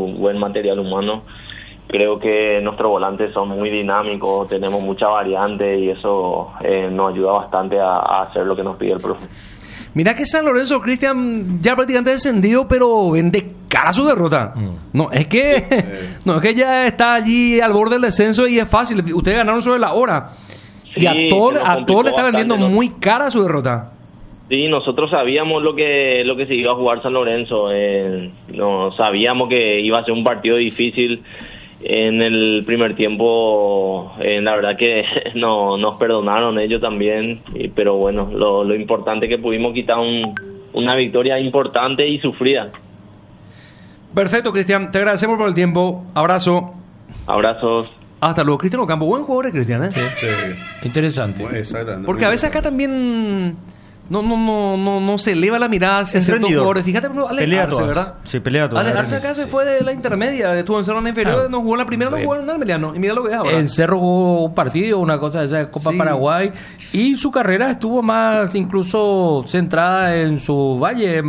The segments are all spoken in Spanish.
buen material humano. Creo que nuestros volantes son muy dinámicos, tenemos mucha variante y eso nos ayuda bastante a hacer lo que nos pide el profe. Mira que San Lorenzo, Cristian, ya prácticamente descendido, pero vende cara su derrota. No es que ya está allí al borde del descenso y es fácil. Ustedes ganaron sobre la hora. Sí, y a todos le está vendiendo muy cara su derrota. Sí, nosotros sabíamos lo que se iba a jugar San Lorenzo. No sabíamos que iba a ser un partido difícil. En el primer tiempo, la verdad que nos perdonaron ellos también, pero bueno, lo importante es que pudimos quitar una victoria importante y sufrida. Perfecto, Cristian, te agradecemos por el tiempo. Abrazo. Abrazos. Hasta luego, Cristian Ocampo. Buen jugador, Cristian, ¿eh? Sí. Interesante. Porque a veces acá también no se eleva la mirada hacia ciertos jugadores. Fíjate, por ejemplo, Ale Arce, ¿verdad? Sí, pelea todo. Ale Arce acá se fue de la intermedia, estuvo en Cerro inferior, no jugó en la primera, no jugó en el Meliano. Y mira lo que es ahora. En Cerro jugó un partido, una cosa de esa Copa Paraguay, y su carrera estuvo más incluso centrada en su valle,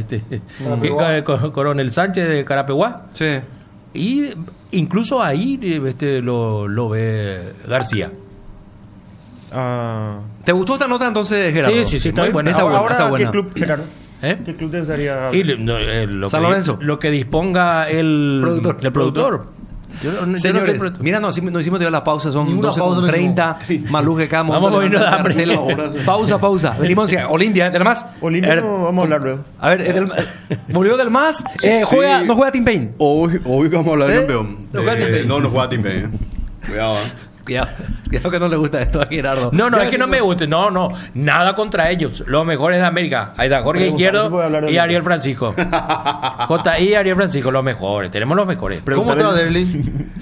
Coronel Sánchez de Carapeguá. Sí. Y incluso ahí lo ve García. ¿Te gustó esta nota entonces, Gerardo? Sí, está muy buena. Ahora, buena. ¿qué club, Gerardo? ¿Qué club te gustaría? San Lorenzo. Lo que disponga el productor. Señores, mira, no hicimos todavía la pausa, son 12:30. Maluje, Camo. Vamos a irnos a hambre. Pausa. Venimos a Olimpia, del MAS. Olimpia, vamos a hablar luego. A ver, volvió del MAS. No juega Tim Payne. Hoy vamos a hablar de campeón. No juega Tim Payne. Cuidado. Cuidado que no le gusta esto a Gerardo. No, es que no me guste. No, nada contra ellos. Los mejores de América. Ahí está Jorge Izquierdo y Ariel Francisco. J.I. y Ariel Francisco, los mejores. Tenemos los mejores. ¿Cómo está Derli?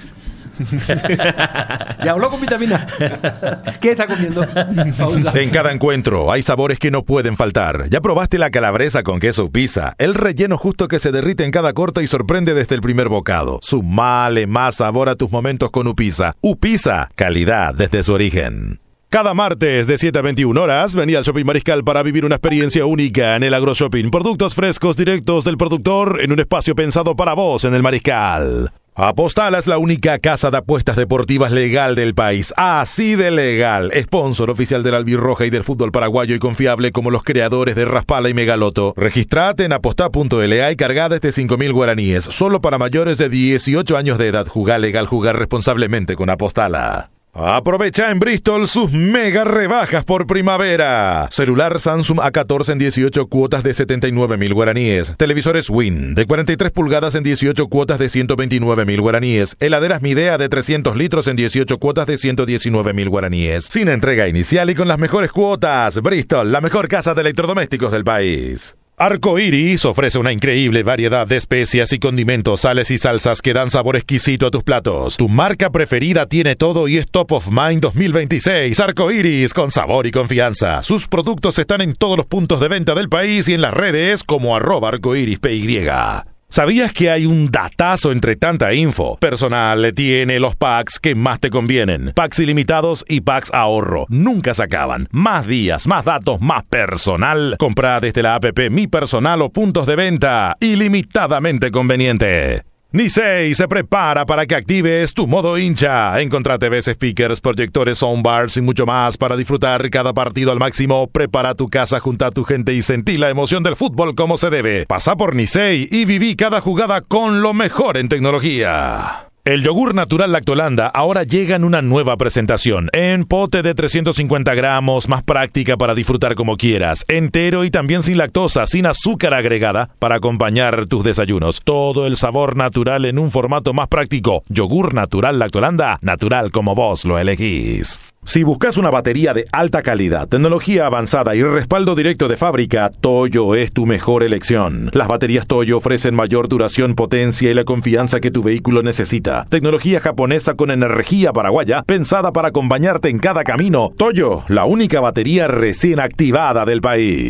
Ya habló con vitamina. ¿Qué está comiendo? Pausa. En cada encuentro hay sabores que no pueden faltar. ¿Ya probaste la calabresa con queso Upisa? El relleno justo que se derrite en cada corte y sorprende desde el primer bocado. Sumale más sabor a tus momentos con Upisa. Upisa, calidad desde su origen. Cada martes de 7 a 21 horas, vení al Shopping Mariscal para vivir una experiencia única en el AgroShopping. Productos frescos directos del productor en un espacio pensado para vos en el Mariscal. Apostala es la única casa de apuestas deportivas legal del país. Así de legal. Sponsor oficial del Albirroja y del fútbol paraguayo y confiable como los creadores de Raspala y Megaloto. Registrate en apostá.la y cargá desde 5.000 guaraníes. Solo para mayores de 18 años de edad. Jugá legal, jugar responsablemente con Apostala. Aprovecha en Bristol sus mega rebajas por primavera. Celular Samsung A14 en 18 cuotas de 79.000 guaraníes. Televisores Win de 43 pulgadas en 18 cuotas de 129.000 guaraníes. Heladeras Midea de 300 litros en 18 cuotas de 119.000 guaraníes. Sin entrega inicial y con las mejores cuotas. Bristol, la mejor casa de electrodomésticos del país. Arco Iris ofrece una increíble variedad de especias y condimentos, sales y salsas que dan sabor exquisito a tus platos. Tu marca preferida tiene todo y es Top of Mind 2026. Arco Iris, con sabor y confianza. Sus productos están en todos los puntos de venta del país y en las redes como @arcoirispy. ¿Sabías que hay un datazo entre tanta info? Personal tiene los packs que más te convienen. Packs ilimitados y packs ahorro. Nunca se acaban. Más días, más datos, más personal. Comprá desde la app Mi Personal o puntos de venta. Ilimitadamente conveniente. Nisei se prepara para que actives tu modo hincha. Encontrá TVs, speakers, proyectores, soundbars y mucho más para disfrutar cada partido al máximo. Prepara tu casa, junta a tu gente y sentí la emoción del fútbol como se debe. Pasá por Nisei y viví cada jugada con lo mejor en tecnología. El yogur natural Lactolanda ahora llega en una nueva presentación, en pote de 350 gramos, más práctica para disfrutar como quieras, entero y también sin lactosa, sin azúcar agregada, para acompañar tus desayunos. Todo el sabor natural en un formato más práctico. Yogur natural Lactolanda, natural como vos lo elegís. Si buscas una batería de alta calidad, tecnología avanzada y respaldo directo de fábrica, Toyo es tu mejor elección. Las baterías Toyo ofrecen mayor duración, potencia y la confianza que tu vehículo necesita. Tecnología japonesa con energía paraguaya, pensada para acompañarte en cada camino. Toyo, la única batería recién activada del país.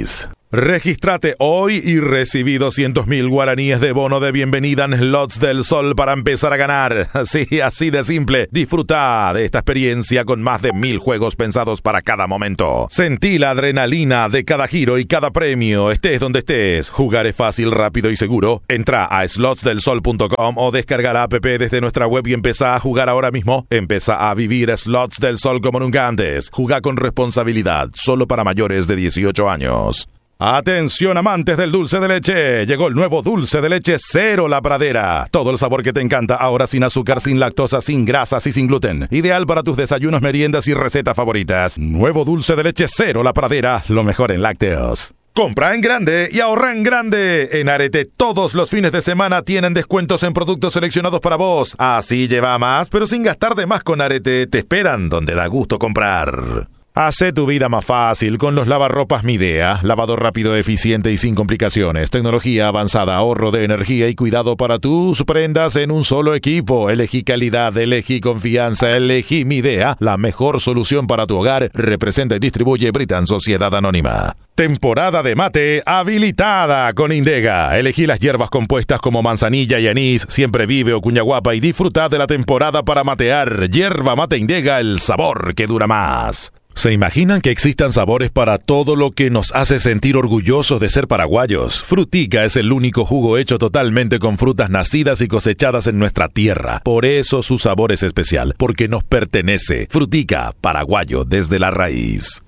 Regístrate hoy y recibí 200.000 guaraníes de bono de bienvenida en Slots del Sol para empezar a ganar. Sí, así de simple. Disfruta de esta experiencia con más de 1.000 juegos pensados para cada momento. Sentí la adrenalina de cada giro y cada premio. Estés donde estés. Jugar es fácil, rápido y seguro. Entra a slotsdelsol.com o descarga la app desde nuestra web y empezá a jugar ahora mismo. Empezá a vivir Slots del Sol como nunca antes. Jugá con responsabilidad. Solo para mayores de 18 años. Atención amantes del dulce de leche, llegó el nuevo dulce de leche Cero La Pradera. Todo el sabor que te encanta, ahora sin azúcar, sin lactosa, sin grasas y sin gluten. Ideal para tus desayunos, meriendas y recetas favoritas. Nuevo dulce de leche Cero La Pradera, lo mejor en lácteos. Compra en grande y ahorra en grande. En Arete todos los fines de semana tienen descuentos en productos seleccionados para vos. Así lleva más, pero sin gastar de más con Arete. Te esperan donde da gusto comprar. Hace tu vida más fácil con los lavarropas Midea. Lavado rápido, eficiente y sin complicaciones. Tecnología avanzada, ahorro de energía y cuidado para tus prendas en un solo equipo. Elegí calidad, elegí confianza, elegí Midea. La mejor solución para tu hogar. Representa y distribuye Britan Sociedad Anónima. Temporada de mate habilitada con Indega. Elegí las hierbas compuestas como manzanilla y anís, siempre vive o cuña guapa y disfruta de la temporada para matear. Hierba mate Indega, el sabor que dura más. ¿Se imaginan que existan sabores para todo lo que nos hace sentir orgullosos de ser paraguayos? Frutica es el único jugo hecho totalmente con frutas nacidas y cosechadas en nuestra tierra. Por eso su sabor es especial, porque nos pertenece. Frutica, paraguayo desde la raíz.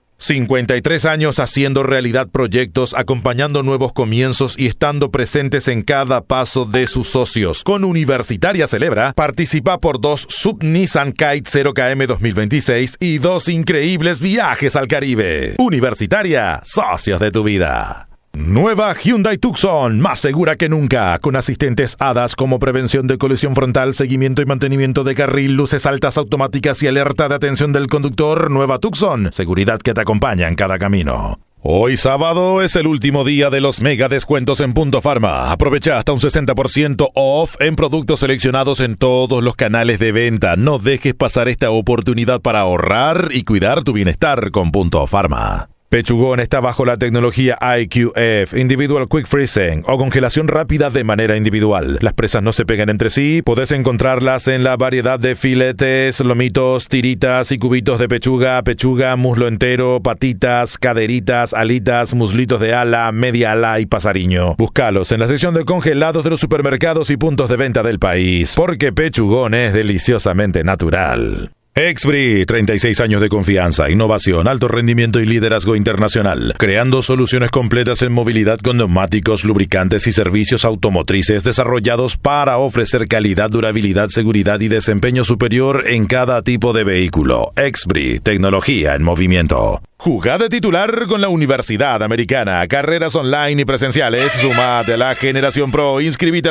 53 años haciendo realidad proyectos, acompañando nuevos comienzos y estando presentes en cada paso de sus socios. Con Universitaria celebra, participa por 2 Sub Nissan Kite 0KM 2026 y 2 increíbles viajes al Caribe. Universitaria, socios de tu vida. Nueva Hyundai Tucson, más segura que nunca, con asistentes ADAS como prevención de colisión frontal, seguimiento y mantenimiento de carril, luces altas automáticas y alerta de atención del conductor. Nueva Tucson, seguridad que te acompaña en cada camino. Hoy sábado es el último día de los mega descuentos en Punto Pharma. Aprovecha hasta un 60% off en productos seleccionados en todos los canales de venta. No dejes pasar esta oportunidad para ahorrar y cuidar tu bienestar con Punto Pharma. Pechugón está bajo la tecnología IQF, Individual Quick Freezing o congelación rápida de manera individual. Las presas no se pegan entre sí, podés encontrarlas en la variedad de filetes, lomitos, tiritas y cubitos de pechuga, muslo entero, patitas, caderitas, alitas, muslitos de ala, media ala y pasariño. Búscalos en la sección de congelados de los supermercados y puntos de venta del país, porque Pechugón es deliciosamente natural. Exbri, 36 años de confianza, innovación, alto rendimiento y liderazgo internacional, creando soluciones completas en movilidad con neumáticos, lubricantes y servicios automotrices desarrollados para ofrecer calidad, durabilidad, seguridad y desempeño superior en cada tipo de vehículo. Exbri, tecnología en movimiento. Jugá de titular con la Universidad Americana. Carreras online y presenciales. Sumate a la Generación Pro. Inscribite al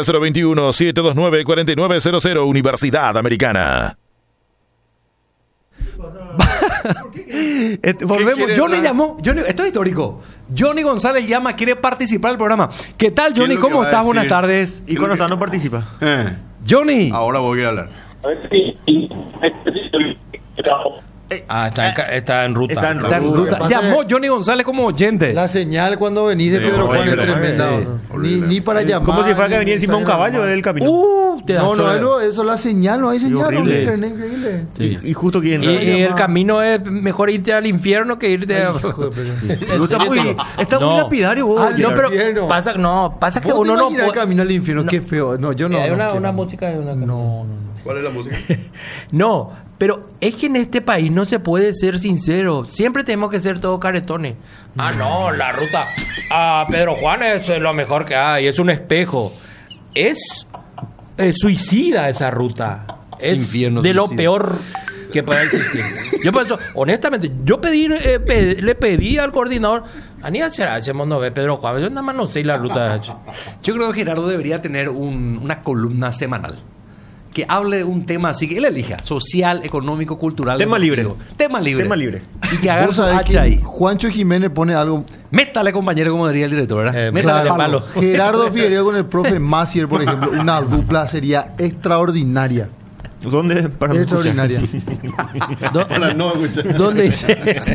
021-729-4900 Universidad Americana. Volvemos. Johnny llamó. Johnny, esto es histórico. Johnny González llama, quiere participar del programa. ¿Qué tal, Johnny? ¿Cómo estás? Buenas tardes. Y cuando está no participa. Johnny. Ahora voy a hablar. Está en ruta. Está en ruta. Llamó Johnny González como oyente. La señal cuando venís de Pedro Juan es tremenda. Ni para llamar. Como si fuera que venía encima de un caballo del camino. No, eso la señal, no hay señal. Increíble. Sí. Y justo aquí entra. Y el camino es mejor irte al infierno que irte a... Está muy lapidario vos. No, pero pasa que uno no puede... el camino al infierno, qué feo. No, yo no. Hay una música... No. ¿Cuál es la música? No, pero es que en este país no se puede ser sincero. Siempre tenemos que ser todos caretones. No, la ruta a Pedro Juan es lo mejor que hay. Es un espejo. Es suicida esa ruta. Es Infierno de suicida. Lo peor que puede existir. Yo pienso, honestamente, le pedí al coordinador, hacemos no ve Pedro Juan. Yo nada más no sé la ruta. Yo creo que Gerardo debería tener una columna semanal que hable de un tema así que él elija: social, económico, cultural. Tema libre. Tema libre. Y que haga Vos su sabés hacha ahí. Juancho Jiménez pone algo. Métale, compañero, como diría el director, ¿verdad? Métale Claro, palo. Gerardo Figueroa con el profe Maciel, por ejemplo, una dupla sería extraordinaria. ¿Dónde? Para no escuchar. Extraordinaria. Para no escuchar. ¿Dónde dice eso?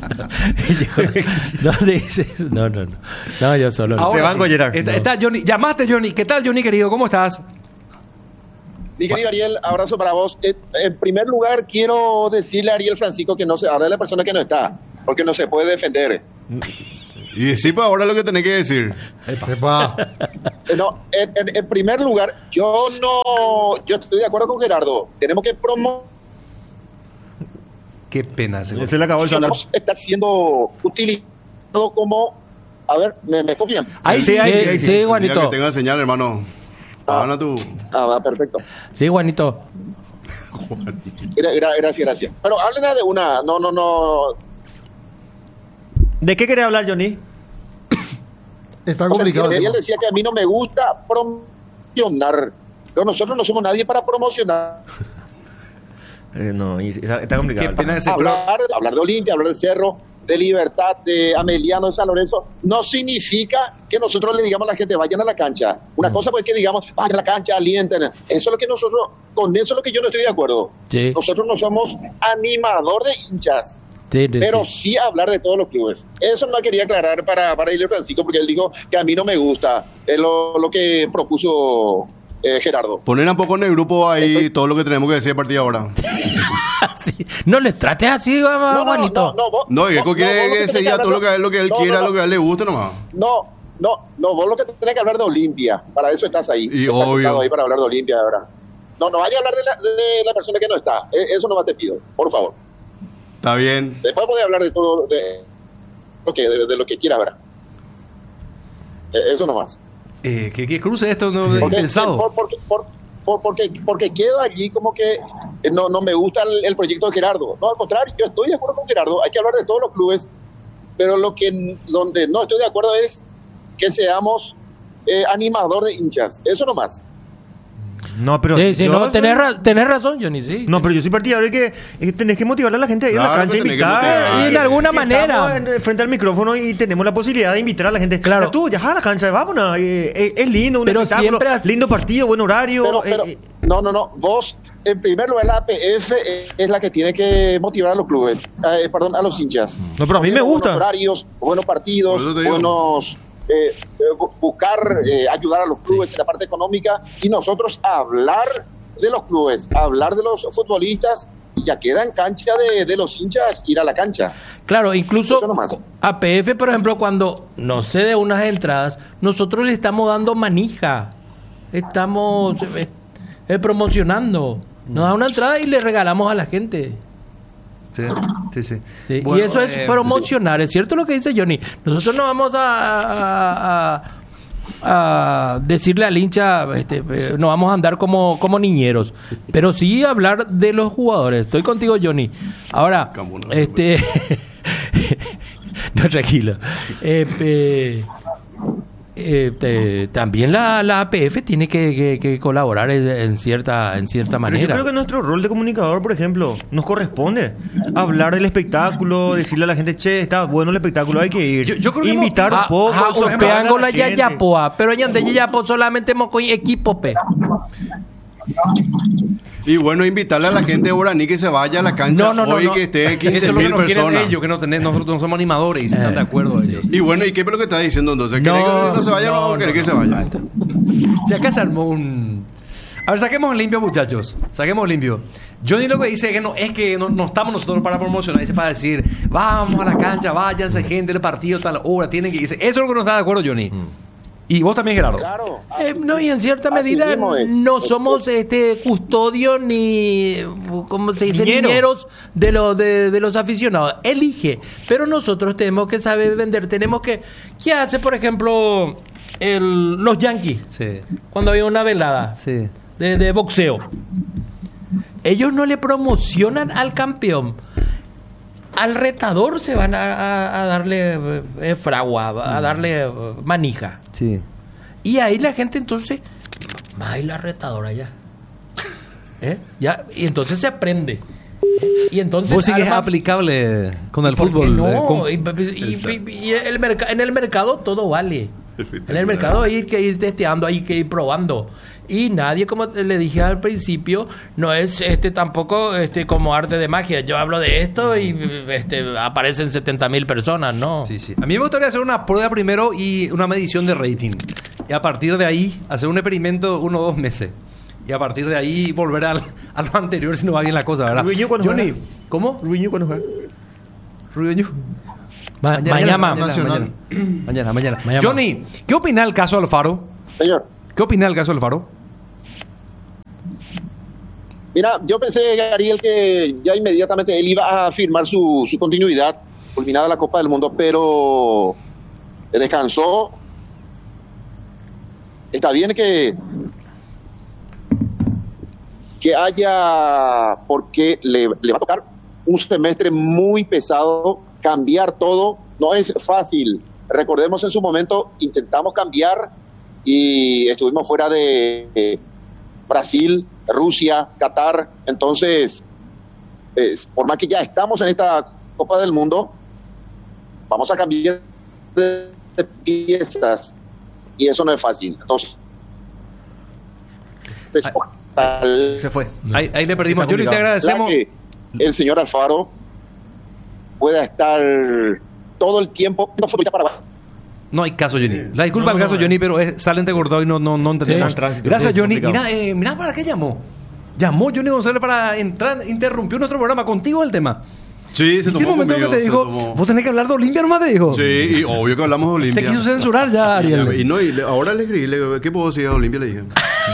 ¿Dónde dice eso? No. No, yo solo. Te banco, Gerard. Está Johnny. Llamaste, Johnny. ¿Qué tal, Johnny, querido? ¿Cómo estás? Mi querido Ariel, abrazo para vos. En primer lugar, quiero decirle a Ariel Francisco que no se habla de la persona que no está, porque no se puede defender. Y sí, pues ahora lo que tenés que decir. Epa. No, en primer lugar, yo estoy de acuerdo con Gerardo. Tenemos que Qué pena. Se le acabó el salar. está siendo utilizado como... A ver, ¿me copian? Ahí sí, ahí sí. Sí, Ya Juanito. que tenga señal, hermano. Habla tú. Perfecto. Sí, Juanito. Gracias. Pero hablen de una... No. ¿De qué querés hablar, Johnny? Está O sea, complicado. el Ariel tema. decía que a mí no me gusta promocionar. Pero nosotros no somos nadie para promocionar. No, está complicado. Qué pena ese Hablar de Olimpia, hablar de Cerro, de Libertad, de Ameliano, de San Lorenzo, no significa que nosotros le digamos a la gente vayan a la cancha. Una cosa pues que digamos, vayan a la cancha, alienten. Eso es lo que nosotros, con eso es lo que yo no estoy de acuerdo. Sí. Nosotros no somos animador de hinchas, pero sí hablar de todos los clubes. Eso no quería aclarar para Ariel Francisco, porque él dijo que a mí no me gusta lo que propuso Gerardo. Poner un poco en el grupo ahí todo lo que tenemos que decir a partir de ahora. Sí. No les trates así, Juanito. No, y Eco quiere que se diga todo lo que él quiera, lo que a él le guste nomás. No, vos lo que tenés que hablar de Olimpia, para eso estás ahí. Y estás obvio. sentado ahí para hablar de Olimpia ahora. No vaya a hablar de la persona que no está. Eso nomás te pido, por favor. Está bien. Después podés hablar de todo, de lo que quieras, ¿verdad? Eso nomás. ¿Qué cruce esto no Porque, pensado? porque quedo allí como que no me gusta el proyecto de Gerardo. No, al contrario, yo estoy de acuerdo con Gerardo. Hay que hablar de todos los clubes, pero donde no estoy de acuerdo es que seamos animador de hinchas. Eso nomás. No, pero Sí, no, tenés razón, Johnny, sí. No, pero yo soy partidario de que tenés que motivar a la gente a ir a la Claro cancha, que tenés que invitar. motivar. Y de alguna Si manera. estamos frente al micrófono y tenemos la posibilidad de invitar a la gente. Claro. Ya tú, ya a la cancha, vámonos. Es lindo, un Pero espectáculo, siempre lindo partido, buen horario. Pero no. Vos, en primer lugar, la APF es la que tiene que motivar a los clubes. A los hinchas. No, pero a mí me gusta. Buenos horarios, buenos partidos, Por eso te digo. buenos... buscar ayudar a los clubes en la parte económica y nosotros hablar de los clubes, hablar de los futbolistas y ya queda en cancha de los hinchas ir a la cancha. Claro, incluso Eso nomás. APF, por ejemplo, cuando nos cede unas entradas, nosotros le estamos dando manija. Estamos promocionando. Nos da una entrada y le regalamos a la gente. Sí. Sí, Bueno, y eso es promocionar, es cierto lo que dice Johnny. Nosotros no vamos a decirle al hincha, no vamos a andar como niñeros, pero sí hablar de los jugadores. Estoy contigo, Johnny. Ahora, Camuno, no, tranquilo. También la APF tiene que colaborar en cierta Pero yo manera. creo que nuestro rol de comunicador, por ejemplo, nos corresponde hablar del espectáculo, decirle a la gente, che, está bueno el espectáculo, hay que ir. Yo creo que invitar un poco, exhortar a la la gente. yayapoa, pero ya de yayapo solamente mo con equipo pe. Y bueno, invitarle a la gente de Guaraní que se vaya a la cancha No, hoy, no. que esté Eso es lo que 15.000 no quieren personas. ellos, que nosotros no somos animadores y si están de acuerdo ellos. Y bueno, ¿y qué es lo que está diciendo entonces? ¿Querés que no se vaya o no querés que se vaya? Si acá se armó un... A ver, saquemos limpio, muchachos. Saquemos limpio. Johnny lo que dice es que no estamos nosotros para promocionar, dice para decir, vamos a la cancha, váyanse gente del partido tal hora, tienen que irse. Eso es lo que no está de acuerdo, Johnny. Y vos también, Gerardo. Claro. No, y en cierta Así medida mismo es. no somos custodios ni, ¿cómo se dice? Niñero. Niñeros de los aficionados. Elige. Pero nosotros tenemos que saber vender. Tenemos que... ¿Qué hace, por ejemplo, los Yankees? Sí. Cuando había una velada Sí. de boxeo. Ellos no le promocionan al campeón. Al retador se van a darle fragua, a darle manija. Sí. Y ahí la gente entonces, ay, la retadora ya. Ya, y entonces se aprende. Y entonces Vos sí que es arma- aplicable con el ¿Por qué fútbol. no? Y en el mercado todo vale. En el mercado hay que ir testeando, hay que ir probando. Y nadie, como le dije al principio, no es tampoco como arte de magia. Yo hablo de esto y aparecen 70.000 personas, ¿no? Sí, sí. A mí me gustaría hacer una prueba primero y una medición de rating. Y a partir de ahí, hacer un experimento 1 o 2 meses. Y a partir de ahí volver a lo anterior si no va bien la cosa, ¿verdad? Rubiño, ¿cuándo Johnny, juega? ¿cómo? Rubiño, ¿cuándo juega? Rubiño. Mañana. Johnny, ¿qué opina el caso Alfaro? Señor. ¿Qué opina el caso Alfaro? Mira, yo pensé, Ariel, que ya inmediatamente él iba a firmar su continuidad, culminada la Copa del Mundo, pero descansó. Está bien que haya, porque le va a tocar un semestre muy pesado, cambiar todo, no es fácil. Recordemos en su momento, intentamos cambiar y estuvimos fuera de Brasil, Rusia, Qatar. Entonces, por más que ya estamos en esta Copa del Mundo, vamos a cambiar de piezas y eso no es fácil. Entonces, se fue. Ahí le perdimos. Johnny, te agradecemos. Que el señor Alfaro pueda estar todo el tiempo para. No hay caso, Johnny. La disculpa al caso, Johnny, pero sale entrecortado y no entendemos. Sí, Gracias, Johnny. Mira, ¿para qué llamó? Llamó Johnny González para entrar, interrumpió nuestro programa contigo el tema. Sí, se tomó momento conmigo, que te se dijo, tomó. vos tenés que hablar de Olimpia nomás, te dijo. Sí, y obvio que hablamos de Olimpia. Te quiso censurar ya, Ariel. Ahora le escribí, ¿qué puedo decir a Olimpia? Le dije.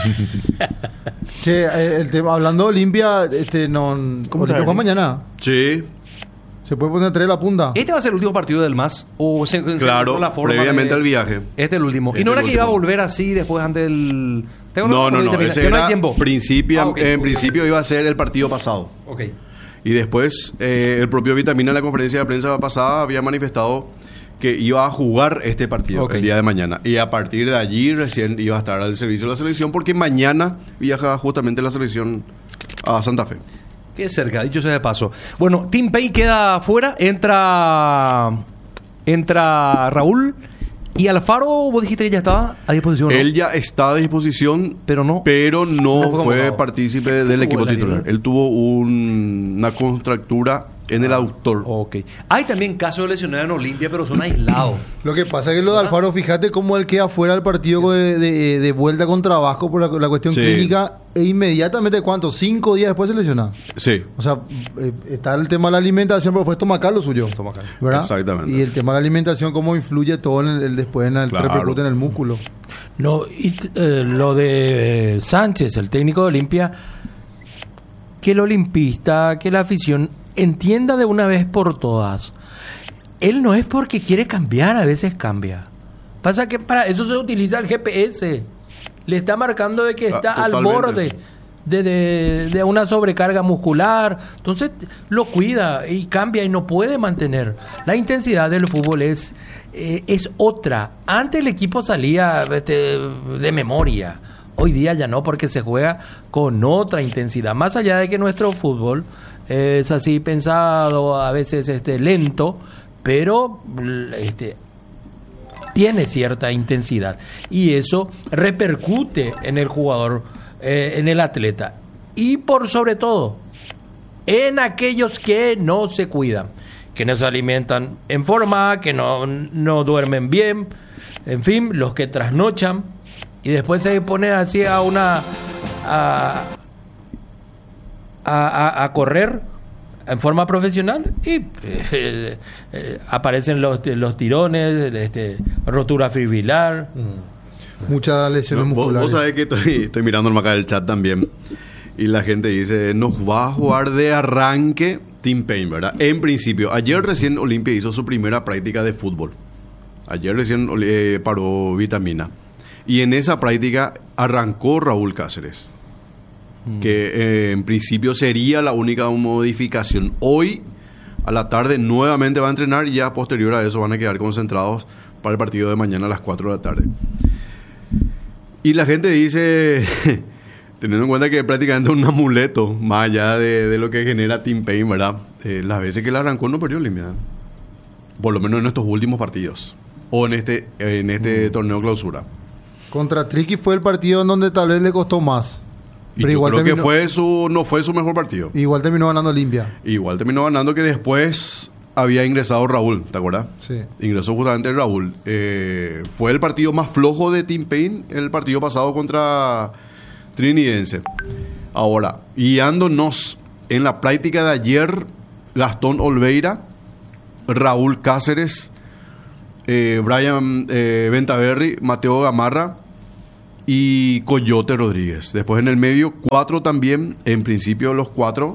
Che, el tema, hablando de Olimpia, ¿cómo te juega mañana? Sí, ¿Se puede poner 3 la punta? ¿Este va a ser el último partido del MAS? ¿O se claro, encontró la forma previamente al viaje. Este es el último. Este ¿Y no era es el que iba a último. volver así después antes del...? No, ese que no hay era tiempo. en principio iba a ser el partido pasado. Ok. Y después el propio Vitamina en la conferencia de prensa pasada había manifestado que iba a jugar este partido el día de mañana. Y a partir de allí recién iba a estar al servicio de la selección porque mañana viaja justamente la selección a Santa Fe. Qué cerca, dicho sea de paso. Bueno, Tim Pay queda fuera, entra Raúl y Alfaro, vos dijiste que ya estaba a disposición, ¿no? Él ya está a disposición, pero no fue partícipe del equipo titular. Él tuvo una contractura en el aductor. Ok. Hay también casos de lesionados en Olimpia, pero son aislados. Lo que pasa es que lo de Alfaro, fíjate cómo él queda fuera del partido de vuelta contra Vasco por la cuestión clínica e inmediatamente, ¿cuánto? 5 días después se lesiona. Sí. O sea, está el tema de la alimentación, pero fue estomacal lo suyo. ¿Verdad? Exactamente. Y el tema de la alimentación, cómo influye todo después en el Claro. repercute en el músculo. No, y lo de Sánchez, el técnico de Olimpia, que el olimpista, que la afición entienda de una vez por todas. Él no es porque quiere cambiar, a veces cambia. Pasa que para eso se utiliza el GPS. Le está marcando de que está al borde de una sobrecarga muscular. Entonces lo cuida y cambia y no puede mantener. La intensidad del fútbol es otra. Antes el equipo salía de memoria. Hoy día ya no, porque se juega con otra intensidad. Más allá de que nuestro fútbol es así pensado, a veces lento, pero tiene cierta intensidad. Y eso repercute en el jugador, en el atleta. Y por sobre todo, en aquellos que no se cuidan, que no se alimentan en forma, que no duermen bien, en fin, los que trasnochan. Y después se pone así a correr en forma profesional y aparecen los tirones, rotura fibrilar. Muchas lesiones musculares. Vos sabés que estoy mirando acá el chat también y la gente dice, nos va a jugar de arranque Tim Payne, ¿verdad? En principio, ayer recién Olimpia hizo su primera práctica de fútbol. Ayer recién paró Vitamina. Y en esa práctica arrancó Raúl Cáceres, que en principio sería la única modificación. Hoy, a la tarde, nuevamente va a entrenar y ya posterior a eso van a quedar concentrados para el partido de mañana a las 4 de la tarde. Y la gente dice, teniendo en cuenta que es prácticamente un amuleto, más allá de lo que genera Tim Payne, ¿verdad? Las veces que la arrancó no perdió Olimpia. Por lo menos en estos últimos partidos. O en este torneo clausura. Contra Triqui fue el partido en donde tal vez le costó más. Y Pero yo igual creo que terminó, no fue su mejor partido. igual terminó ganando limpia. Igual terminó ganando, que después había ingresado Raúl, ¿te acuerdas? Sí. Ingresó justamente Raúl. Fue el partido más flojo de Team Pain el partido pasado contra Trinidense. Ahora, guiándonos en la práctica de ayer, Gastón Olveira, Raúl Cáceres, Brian Ventaverri, Mateo Gamarra y Coyote Rodríguez. Después en el medio, 4 también, en principio los 4,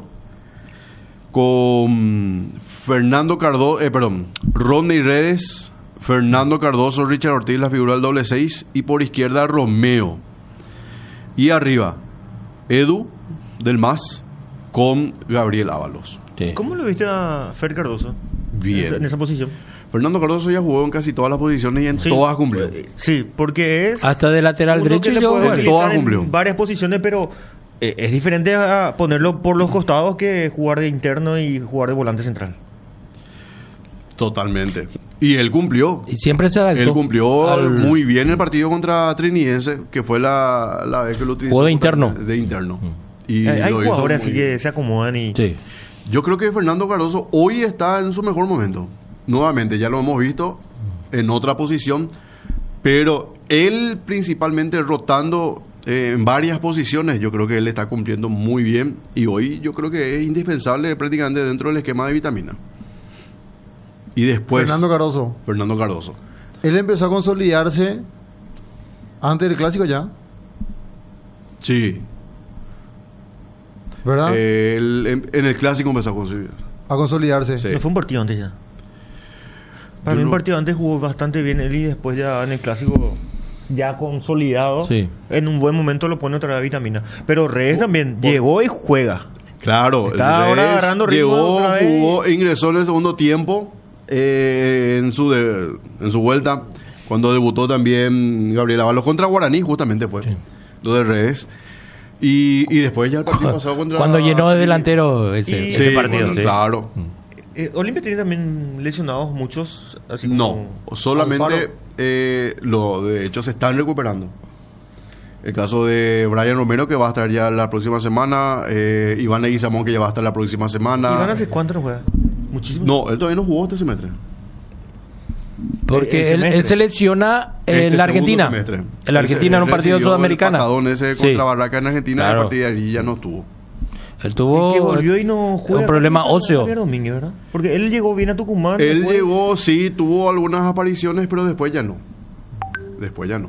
con Fernando Cardoso, Rodney Redes, Fernando Cardoso, Richard Ortiz, la figura del doble 6, y por izquierda Romeo. Y arriba, Edu del MAS con Gabriel Ábalos. Sí. ¿Cómo lo viste a Fer Cardoso? Bien. En esa posición. Fernando Cardoso ya jugó en casi todas las posiciones y en todas cumplió. Sí, porque es... Hasta de lateral uno derecho que le yo, puede bueno. utilizar Todas cumplió. en varias posiciones, pero es diferente a ponerlo por los costados que jugar de interno y jugar de volante central. Totalmente. Y él cumplió. Y siempre se adaptó. Él cumplió al- muy bien el partido contra Trinidense, que fue la vez que lo utilizó. Jugó de interno. De interno. Y Hay lo hizo jugadores muy así bien. que se acomodan y... Sí. Yo creo que Fernando Cardoso hoy está en su mejor momento. Nuevamente, ya lo hemos visto en otra posición, pero él principalmente rotando en varias posiciones. Yo creo que él está cumpliendo muy bien y hoy yo creo que es indispensable prácticamente dentro del esquema de Vitamina. Y después Fernando Cardoso. Él empezó a consolidarse antes del clásico ya, Sí. ¿verdad? En el clásico empezó a conseguir. A consolidarse. Sí. No fue un partido antes ya. Para Yo mí un no- partido antes jugó bastante bien él y después ya en el clásico ya consolidado. Sí. En un buen momento lo pone otra vez a Vitamina. Pero Reyes también llegó y juega. Claro, Está el ahora Reyes agarrando ritmo llegó, otra vez. jugó, ingresó en el segundo tiempo en su vuelta, cuando debutó también Gabriel Ábalos contra Guaraní, justamente fue lo de Redes. Y después ya el partido pasado contra... Cuando llenó de delantero ese, Y- ese Sí, partido. bueno, Sí. claro. Olimpia tiene también lesionados muchos. Así No, como solamente Alfaro. de hecho se están recuperando. El caso de Brian Romero, que va a estar ya la próxima semana, Iván Leguizamón, que ya va a estar la próxima semana. ¿Iván hace cuánto no juega? Muchísimo. No, él todavía no jugó este semestre. Porque El semestre. él selecciona en Este la Argentina. segundo semestre. En la Argentina en un Él partido recibió sudamericana. El patadón ese Sí. contra Barraca en Argentina, y Claro. a partir de ahí ya no estuvo. Él tuvo Y que volvió y no juega. un problema óseo. Javier Domínguez, ¿verdad? Porque él llegó bien a Tucumán. Él después- llegó, sí, tuvo algunas apariciones, pero después ya no. Después ya no.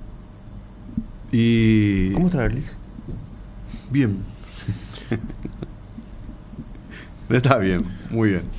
Y... ¿Cómo está Erlis? Bien. Está bien, muy bien.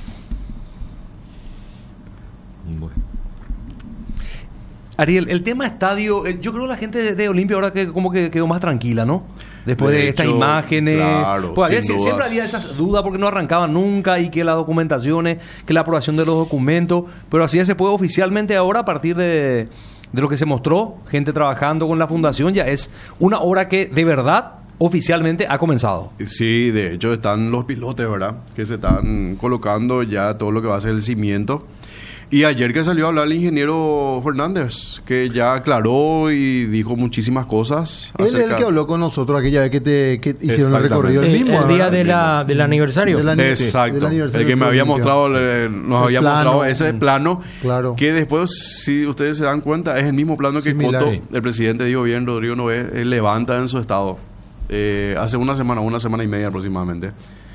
Ariel, el tema estadio, yo creo que la gente de Olimpia ahora que como que quedó más tranquila, ¿no? Después de estas hecho, imágenes. claro, Pues sin siempre dudas. había esas dudas porque no arrancaban nunca y que las documentaciones, que la aprobación de los documentos. Pero así ya se puede oficialmente ahora a partir de lo que se mostró, gente trabajando con la fundación, ya es una obra que de verdad oficialmente ha comenzado. Sí, de hecho están los pilotes, ¿verdad? Que se están colocando ya todo lo que va a ser el cimiento. Y ayer que salió a hablar el ingeniero Fernández, que ya aclaró y dijo muchísimas cosas. Él es el que habló con nosotros aquella vez que hicieron el Exactamente. recorrido. Sí, El mismo, el día ¿verdad? del aniversario. De la- Exacto. del aniversario El que me de había Olimpia. mostrado, nos había plano. mostrado ese plano. Claro. Que después, si ustedes se dan cuenta, es el mismo plano que Similar. Coto, Sí. el presidente Diego Bien, Rodrigo Noé, levanta en su estado. Hace una semana y media aproximadamente.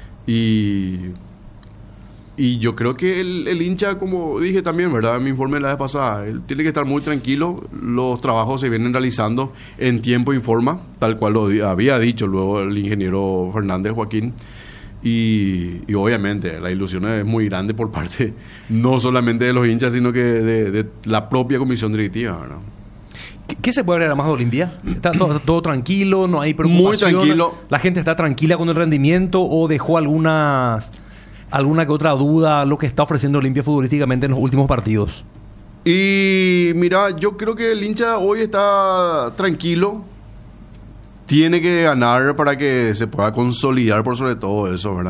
Y yo creo que el hincha, como dije también, ¿verdad? En mi informe la vez pasada, él tiene que estar muy tranquilo. Los trabajos se vienen realizando en tiempo y forma, tal cual lo había dicho luego el ingeniero Fernández Joaquín. Y obviamente la ilusión es muy grande por parte no solamente de los hinchas, sino que de la propia comisión directiva, ¿verdad? ¿Qué se puede agregar más de Olimpia? ¿Está todo tranquilo? ¿No hay preocupación? Muy tranquilo. ¿La gente está tranquila con el rendimiento o dejó alguna que otra duda lo que está ofreciendo Olimpia futbolísticamente en los últimos partidos? Y mira, yo creo que el hincha hoy está tranquilo. Tiene que ganar para que se pueda consolidar por sobre todo eso, ¿verdad?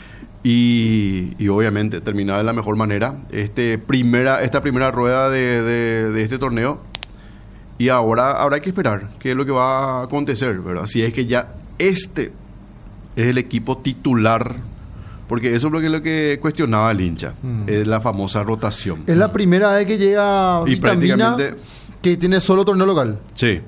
Y obviamente terminar de la mejor manera. Esta primera rueda de este torneo Y ahora habrá que esperar qué es lo que va a acontecer, ¿verdad? Si es que ya este es el equipo titular, porque eso es lo que cuestionaba el hincha, es la famosa rotación. Es la primera vez que llega Y Vitamina prácticamente- que tiene solo torneo local. Sí,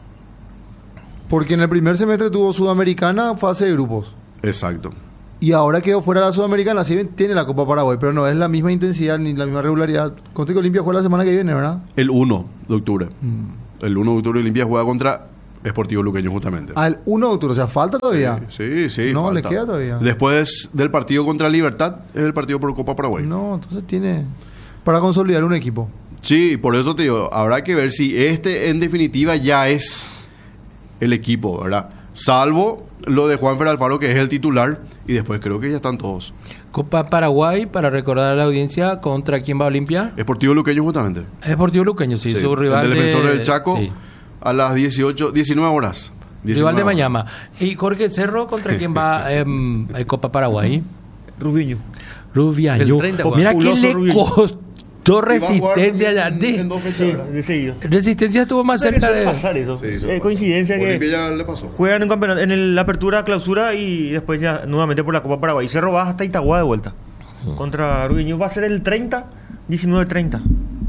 Porque en el primer semestre tuvo Sudamericana, fase de grupos. exacto. Y ahora quedó fuera de la Sudamericana, sí tiene la Copa Paraguay, pero no es la misma intensidad ni la misma regularidad. Conté que Olimpia juega la semana que viene, ¿verdad? El 1 de octubre. El 1 de octubre Olimpia juega contra Sportivo Luqueño justamente. Al 1 de octubre, o sea, falta todavía. Sí, No, falta. le queda todavía. Después del partido contra Libertad, es el partido por Copa Paraguay. No, entonces tiene para consolidar un equipo. Sí, por eso te digo, habrá que ver si este en definitiva ya es el equipo, ¿verdad? Salvo lo de Juanfer Alfaro, que es el titular, y después creo que ya están todos. Copa Paraguay, para recordar a la audiencia, ¿contra quién va Olimpia? Sportivo Luqueño justamente. Sportivo Luqueño, sí, Sí, su rival el defensor de... del Chaco sí. a las 19 horas. Rival de 19 horas. Mañama. Y Jorge Cerro, ¿contra quién va en Copa Paraguay? Rubiño. Rubiaño. El 30, Mira que Populoso le Rubiaño. costó Y va a jugar Resistencia ya. en dos fechas, ¿verdad? De seguido. Resistencia estuvo más cerca Suele de... pasar eso. Sí, es eso pasa. coincidencia que Olimpia ya le pasó. juegan en campeonato, la apertura, clausura y después ya nuevamente por la Copa Paraguay. Cerro va hasta Itagua de vuelta. Contra Rubiño va a ser el 30, 19-30.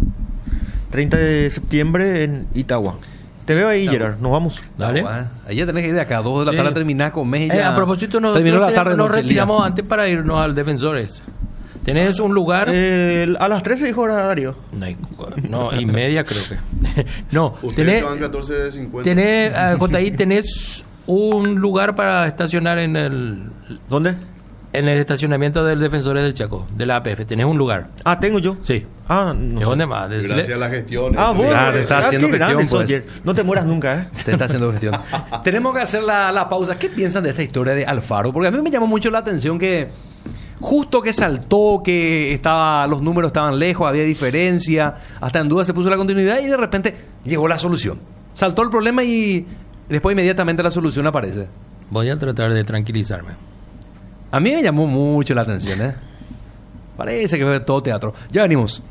30 de septiembre en Itagua. Te veo ahí, Gerard. Nos vamos. Dale. Ahí ya tenés que ir de acá, 2 de la Sí. tarde terminar con México. A propósito, terminó la tarde nos noche, el día. retiramos antes para irnos al Defensores. ¿Tenés un lugar? A las 13 dijo ahora Darío. No, y media creo que. No, Ustedes tenés, se van 14:50. tenés, JI, tenés un lugar para estacionar en el ¿Dónde? estacionamiento del Defensores del Chaco, de la APF. ¿Tenés un lugar? Ah, tengo yo. Sí. Ah, no ¿Es sé. dónde más? Decirle- Gracias a la gestión. Ah, vos. Claro, está haciendo qué grande gestión, sos, pues. Gerard. No te mueras nunca, ¿eh? Usted está haciendo gestión. Tenemos que hacer la pausa. ¿Qué piensan de esta historia de Alfaro? Porque a mí me llamó mucho la atención que justo que saltó, que los números estaban lejos, había diferencia, hasta en duda se puso la continuidad y de repente llegó la solución. Saltó el problema y después inmediatamente la solución aparece. Voy a tratar de tranquilizarme. A mí me llamó mucho la atención, ¿eh? Parece que fue todo teatro. Ya venimos.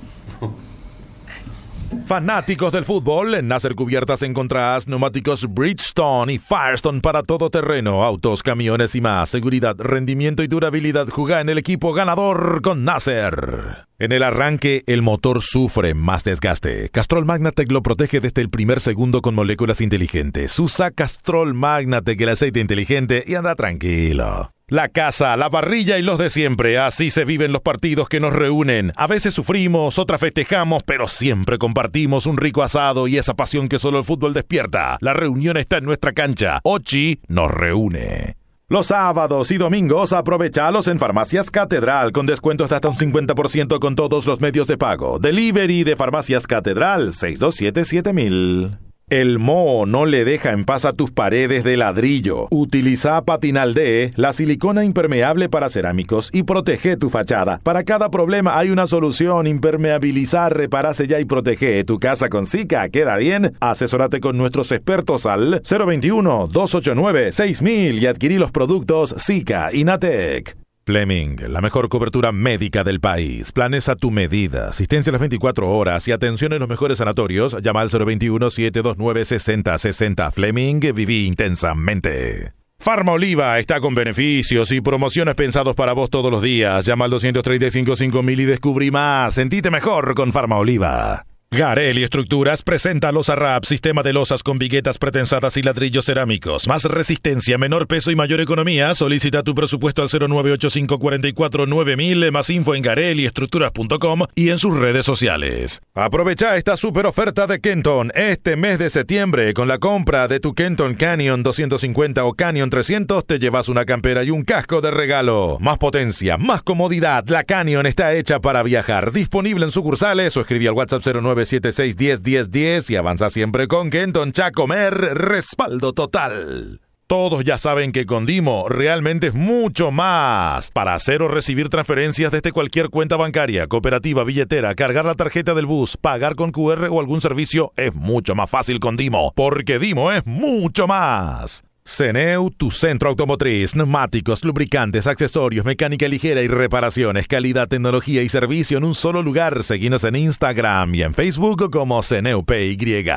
Fanáticos del fútbol, en Nasser Cubiertas encontrarás neumáticos Bridgestone y Firestone para todo terreno, autos, camiones y más. Seguridad, rendimiento y durabilidad. Jugá en el equipo ganador con Nasser. En el arranque, el motor sufre más desgaste. Castrol Magnatec lo protege desde el primer segundo con moléculas inteligentes. Usa Castrol Magnatec, el aceite inteligente, y anda tranquilo. La casa, la parrilla y los de siempre. Así se viven los partidos que nos reúnen. A veces sufrimos, otras festejamos, pero siempre compartimos un rico asado y esa pasión que solo el fútbol despierta. La reunión está en nuestra cancha. Ochi nos reúne. Los sábados y domingos aprovechalos en Farmacias Catedral con descuentos de hasta un 50% con todos los medios de pago. Delivery de Farmacias Catedral 627-7000. El moho no le deja en paz a tus paredes de ladrillo. Utiliza Patinal D, la silicona impermeable para cerámicos, y protege tu fachada. Para cada problema hay una solución: impermeabilizar, reparar, sellar y protege tu casa con Sika. ¿Queda bien? Asesórate con nuestros expertos al 021-289-6000 y adquirí los productos Sika y Natec. Fleming, la mejor cobertura médica del país. Planes a tu medida, asistencia a las 24 horas y atención en los mejores sanatorios. Llama al 021-729-6060. Fleming, viví intensamente. Farma Oliva está con beneficios y promociones pensados para vos todos los días. Llama al 235-5000 y descubrí más. Sentite mejor con Farma Oliva. Garelli Estructuras presenta Losa Rap, sistema de losas con viguetas pretensadas y ladrillos cerámicos. Más resistencia, menor peso y mayor economía. Solicita tu presupuesto al 0985449000. Más info en garelliestructuras.com y en sus redes sociales. Aprovecha esta super oferta de Kenton este mes de septiembre. Con la compra de tu Kenton Canyon 250 o Canyon 300 te llevas una campera y un casco de regalo. Más potencia, más comodidad. La Canyon está hecha para viajar. Disponible en sucursales o escribí al WhatsApp 0976101010 y avanza siempre con Kenton. Chacomer, respaldo total. Todos ya saben que con Dimo realmente es mucho más. Para hacer o recibir transferencias desde cualquier cuenta bancaria, cooperativa, billetera, cargar la tarjeta del bus, pagar con QR o algún servicio, es mucho más fácil con Dimo, porque Dimo es mucho más. Ceneu, tu centro automotriz, neumáticos, lubricantes, accesorios, mecánica ligera y reparaciones, calidad, tecnología y servicio en un solo lugar. Seguinos en Instagram y en Facebook como Ceneu PY.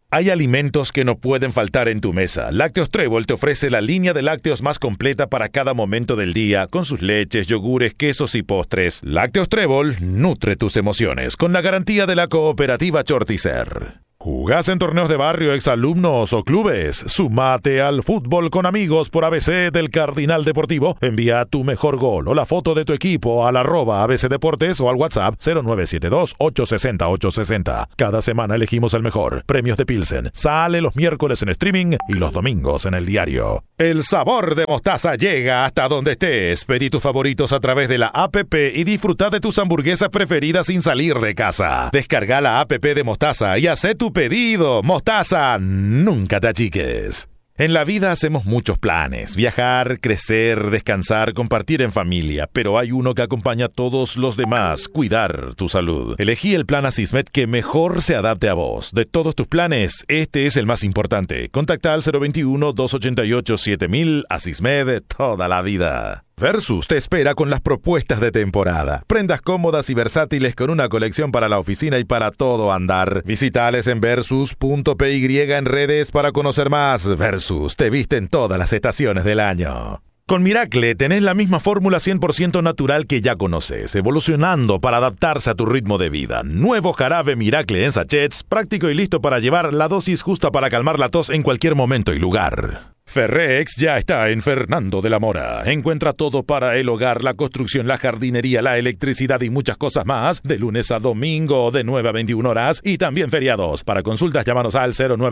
Hay alimentos que no pueden faltar en tu mesa. Lácteos Trébol te ofrece la línea de lácteos más completa para cada momento del día, con sus leches, yogures, quesos y postres. Lácteos Trébol nutre tus emociones, con la garantía de la cooperativa Chortizer. ¿Jugás en torneos de barrio, exalumnos o clubes? Sumate al fútbol con amigos por ABC del Cardinal Deportivo. Envía tu mejor gol o la foto de tu equipo al @ABC Deportes o al WhatsApp 0972-860-860. Cada semana elegimos el mejor. Premios de Pilsen. Sale los miércoles en streaming y los domingos en el diario. El sabor de mostaza llega hasta donde estés. Pedí tus favoritos a través de la app y disfruta de tus hamburguesas preferidas sin salir de casa. Descarga la app de Mostaza y haz tu pedido. Mostaza, nunca te achiques. En la vida hacemos muchos planes: viajar, crecer, descansar, compartir en familia, pero hay uno que acompaña a todos los demás: cuidar tu salud. Elegí el plan Asismed que mejor se adapte a vos. De todos tus planes, este es el más importante. Contacta al 021-288-7000. Asismed, toda la vida. Versus te espera con las propuestas de temporada. Prendas cómodas y versátiles con una colección para la oficina y para todo andar. Visitales en versus.py en redes para conocer más. Versus te viste en todas las estaciones del año. Con Miracle tenés la misma fórmula 100% natural que ya conoces, evolucionando para adaptarse a tu ritmo de vida. Nuevo jarabe Miracle en sachets, práctico y listo para llevar la dosis justa para calmar la tos en cualquier momento y lugar. Ferrex ya está en Fernando de la Mora. Encuentra todo para el hogar, la construcción, la jardinería, la electricidad y muchas cosas más, de lunes a domingo de 9 a 21 horas y también feriados. Para consultas, llámanos al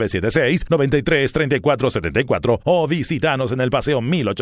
0976-933474 o visítanos en el Paseo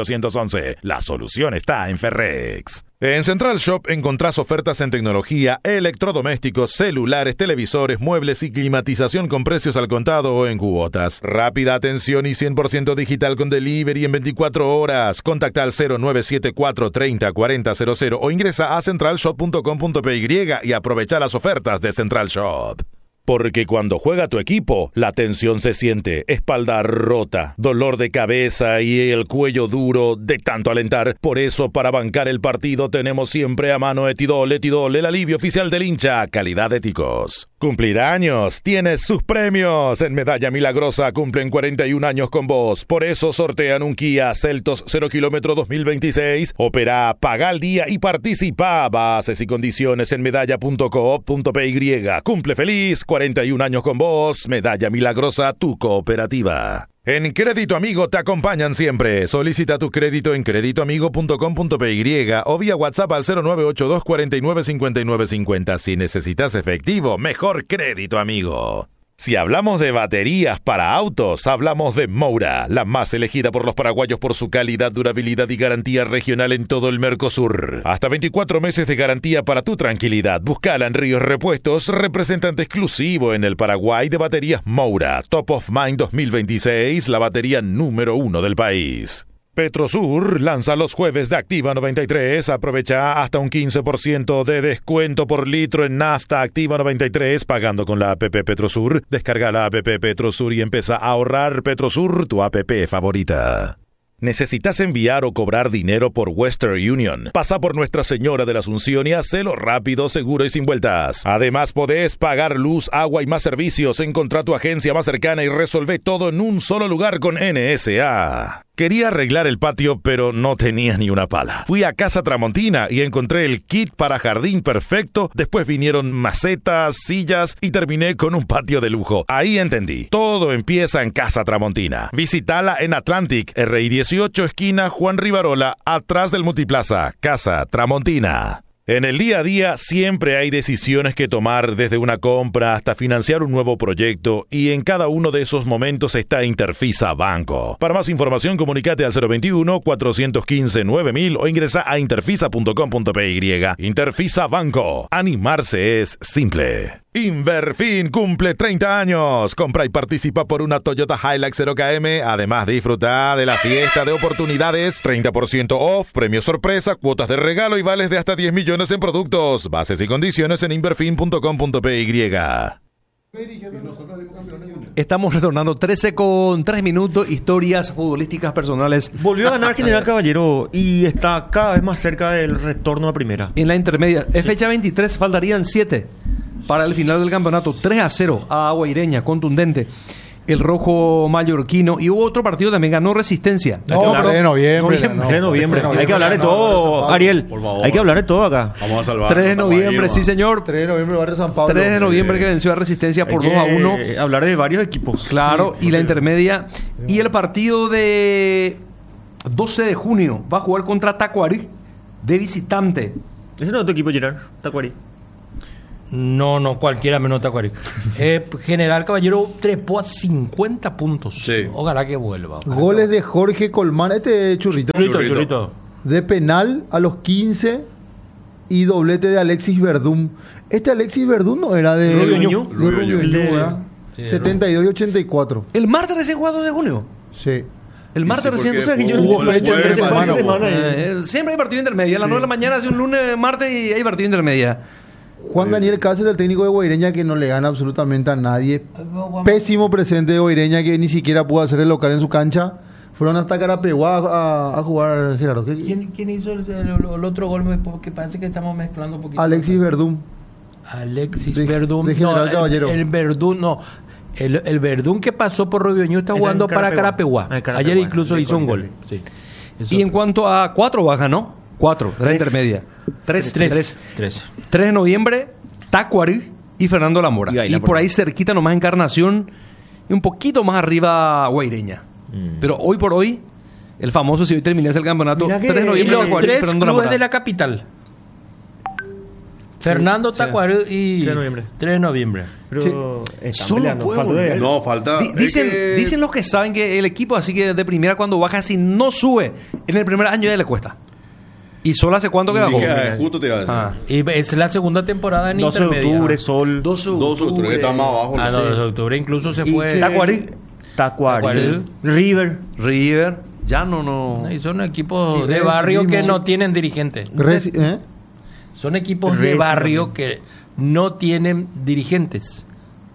1811. La solución está en Ferrex. En Central Shop encontrás ofertas en tecnología, electrodomésticos, celulares, televisores, muebles y climatización con precios al contado o en cuotas. Rápida atención y 100% digital con delivery en 24 horas. Contacta al 0974 30 40 00 o ingresa a centralshop.com.py y aprovecha las ofertas de Central Shop. Porque cuando juega tu equipo, la tensión se siente, espalda rota, dolor de cabeza y el cuello duro de tanto alentar. Por eso, para bancar el partido, tenemos siempre a mano Etidol, el alivio oficial del hincha, calidad éticos. Cumplir años, tienes sus premios. En Medalla Milagrosa cumplen 41 años con vos. Por eso sortean un Kia Seltos 0 km 2026. Opera, paga al día y participa. Bases y condiciones en medalla.coop.py. Cumple feliz, 41 años con vos. Medalla Milagrosa, tu cooperativa. En Crédito Amigo te acompañan siempre. Solicita tu crédito en creditoamigo.com.py o vía WhatsApp al 0982 49 59 50. Si necesitas efectivo, mejor Crédito Amigo. Si hablamos de baterías para autos, hablamos de Moura, la más elegida por los paraguayos por su calidad, durabilidad y garantía regional en todo el Mercosur. Hasta 24 meses de garantía para tu tranquilidad. Buscala en Ríos Repuestos, representante exclusivo en el Paraguay de baterías Moura. Top of Mind 2026, la batería número 1 del país. Petrosur lanza los jueves de Activa 93. Aprovecha hasta un 15% de descuento por litro en nafta Activa 93 pagando con la app Petrosur. Descarga la app Petrosur y empieza a ahorrar. Petrosur, tu app favorita. ¿Necesitas enviar o cobrar dinero por Western Union? Pasa por Nuestra Señora de la Asunción y hacelo rápido, seguro y sin vueltas. Además, podés pagar luz, agua y más servicios. Encontrá tu agencia más cercana y resolvé todo en un solo lugar con NSA. Quería arreglar el patio, pero no tenía ni una pala. Fui a Casa Tramontina y encontré el kit para jardín perfecto. Después vinieron macetas, sillas y terminé con un patio de lujo. Ahí entendí. Todo empieza en Casa Tramontina. Visítala en Atlantic, RI 18, esquina Juan Rivarola, atrás del Multiplaza. Casa Tramontina. En el día a día siempre hay decisiones que tomar, desde una compra hasta financiar un nuevo proyecto, y en cada uno de esos momentos está Interfisa Banco. Para más información, comunícate al 021-415-9000 o ingresa a interfisa.com.py. Interfisa Banco. Animarse es simple. Inverfin cumple 30 años. Compra y participa por una Toyota Hilux 0KM. Además, disfruta de la fiesta de oportunidades. 30% off, premio sorpresa, cuotas de regalo y vales de hasta 10 millones en productos. Bases y condiciones en inverfin.com.py. Estamos retornando 13 con 3 minutos. Historias futbolísticas personales. Volvió a ganar General Caballero y está cada vez más cerca del retorno a primera. En la intermedia. Es fecha 23, faltarían 7 para el final del campeonato. 3-0 a Agua Ireña, contundente. el rojo mallorquino. Y hubo otro partido también, ganó Resistencia. No, 3 de noviembre. 3 de noviembre. Hay que hablar de No, todo, Ariel. por favor. Hay que hablar de todo acá. Vamos a salvar. 3 de Estamos ahí, noviembre, sí nomás. señor. 3 de noviembre, Barrio San Pablo. 3 de noviembre que venció a Resistencia por 2-1. Hablar de varios equipos. Claro, y la intermedia. Y el partido de 12 de junio va a jugar contra Tacuarí de visitante. Ese no es tu equipo, Gerard. Tacuarí. No, cualquiera menos Tacuarí. General Caballero trepó a 50 puntos. Sí. Ojalá que vuelva. Goles de Jorge Colmán, este churrito. Churrito. De penal a los 15 y doblete de Alexis Verdún. Este Alexis Verdún no era de Rubio Ñu. de Rubio Ñu, ¿verdad? Sí, de 72 y 84. El martes recién jugado 2 de junio. Sí. El martes recién. porque O sea, que yo hubo fecha jueves, entre semana, semana. siempre hay partido intermedia. A las 9 de la mañana hace un lunes, martes y hay partido intermedia. Juan Daniel Cáceres, el técnico de Guaireña, que no le gana absolutamente a nadie. Pésimo presente de Guaireña, que ni siquiera pudo hacer el local en su cancha. Fueron hasta Carapeguá a jugar, Gerardo. ¿Quién hizo el otro gol? Porque parece que estamos mezclando un poquito. Alexis Verdún. Alexis De- Verdún. de General No, Caballero. El Verdún, no. El Verdún que pasó por Rubio Ñu está Está jugando en para Carapeguá. Carapeguá. Ah, Carapeguá. Ayer incluso De hizo un Colombia, gol. Sí. Eso. Y en cuanto a 4 baja, ¿no? 4, de la intermedia. 3 Tres. 3 de noviembre, Tacuarí y Fernando Lamora. Y Gaila, Y por por ahí cerquita nomás Encarnación y un poquito más arriba Guaireña. Pero hoy por hoy, el famoso, si hoy terminase el campeonato, Mira que 3 de Y noviembre, los Tacuarí y tres Fernando clubes Lamora. de la capital. Fernando Tacuarí y 3 de noviembre. 3 de noviembre. Pero están Solo peleando. puede Falta de- volver. No, falta. Dicen, es que- dicen los que saben que el equipo así que de primera cuando baja, si no sube en el primer año ya le cuesta. ¿Y solo hace cuánto que bajó? Dije, justo te iba a decir. Ah. Y es la segunda temporada en 12 de intermedia. octubre, Sol. 12 de 2 octubre, que está más abajo. Ah, no no, sé. 2 de octubre incluso se Y fue. que- Tacuarí, Tacuarí. Tacuarí. River. River, ya no. Y son equipos Y de Racing barrio que mismo. no tienen dirigentes. ¿Eh? Son equipos de Racing barrio también. que no tienen dirigentes.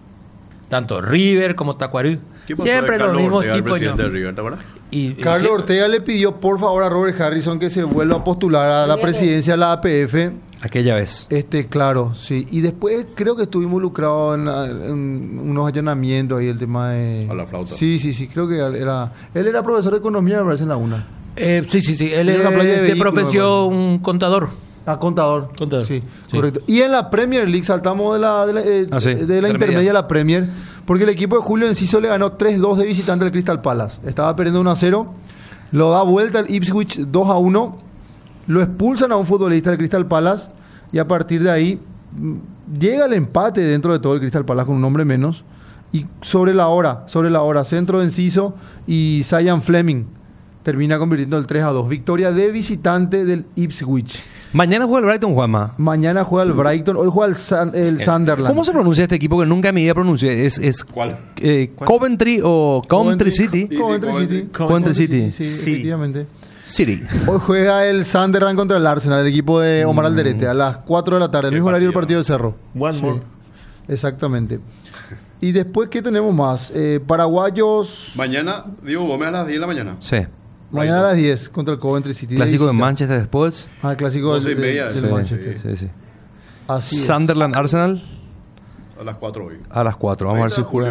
Tanto River como Tacuarí. ¿Qué pasó Siempre de los Carlos mismos Ortega, el tipos. presidente de River, ¿te acuerdas? Carlos Ortega le pidió por favor a Robert Harrison que se vuelva a postular a la presidencia de la APF. Aquella vez. Claro, sí. Y después creo que estuvo involucrado en unos allanamientos ahí, el tema de... A la flauta. Sí, creo que él era profesor de economía, me parece, en la UNA. Sí. Él En una playa de es de vehículos, profesión un contador. Ah, contador. Contador. Sí, Sí. correcto. Y en la Premier League saltamos de la Intermedia. intermedia a la Premier, porque el equipo de Julio Enciso le ganó 3-2 de visitante al Crystal Palace. Estaba perdiendo 1-0, lo da vuelta el Ipswich 2-1, lo expulsan a un futbolista del Crystal Palace y a partir de ahí llega el empate dentro de todo el Crystal Palace con un hombre menos y sobre la hora, centro de Enciso y Zion Fleming termina convirtiendo el 3-2. Victoria de visitante del Ipswich. Mañana juega el Brighton, Juanma. Mañana juega el Brighton, hoy juega el Sunderland. ¿Cómo se pronuncia este equipo que nunca en mi vida pronuncié? Es ¿Cuál? Coventry o Country City. Coventry City. Coventry City. Sí, Sí. efectivamente. City. Hoy juega el Sunderland contra el Arsenal, el equipo de Omar Alderete, a las 4 de la tarde, el Qué mismo horario del partido. partido de Cerro. One Sí, more. exactamente. Y después, ¿qué tenemos más? Paraguayos, Mañana, Diego Gómez a las 10 de la mañana. Sí. mañana a las 10 contra el Coventry City. Clásico de visita. Manchester Sports. Ah, el clásico 12 y media, del sí. Manchester. Sí. Así es. Sunderland Arsenal A las 4 hoy. a las 4. Vamos a ver si juega.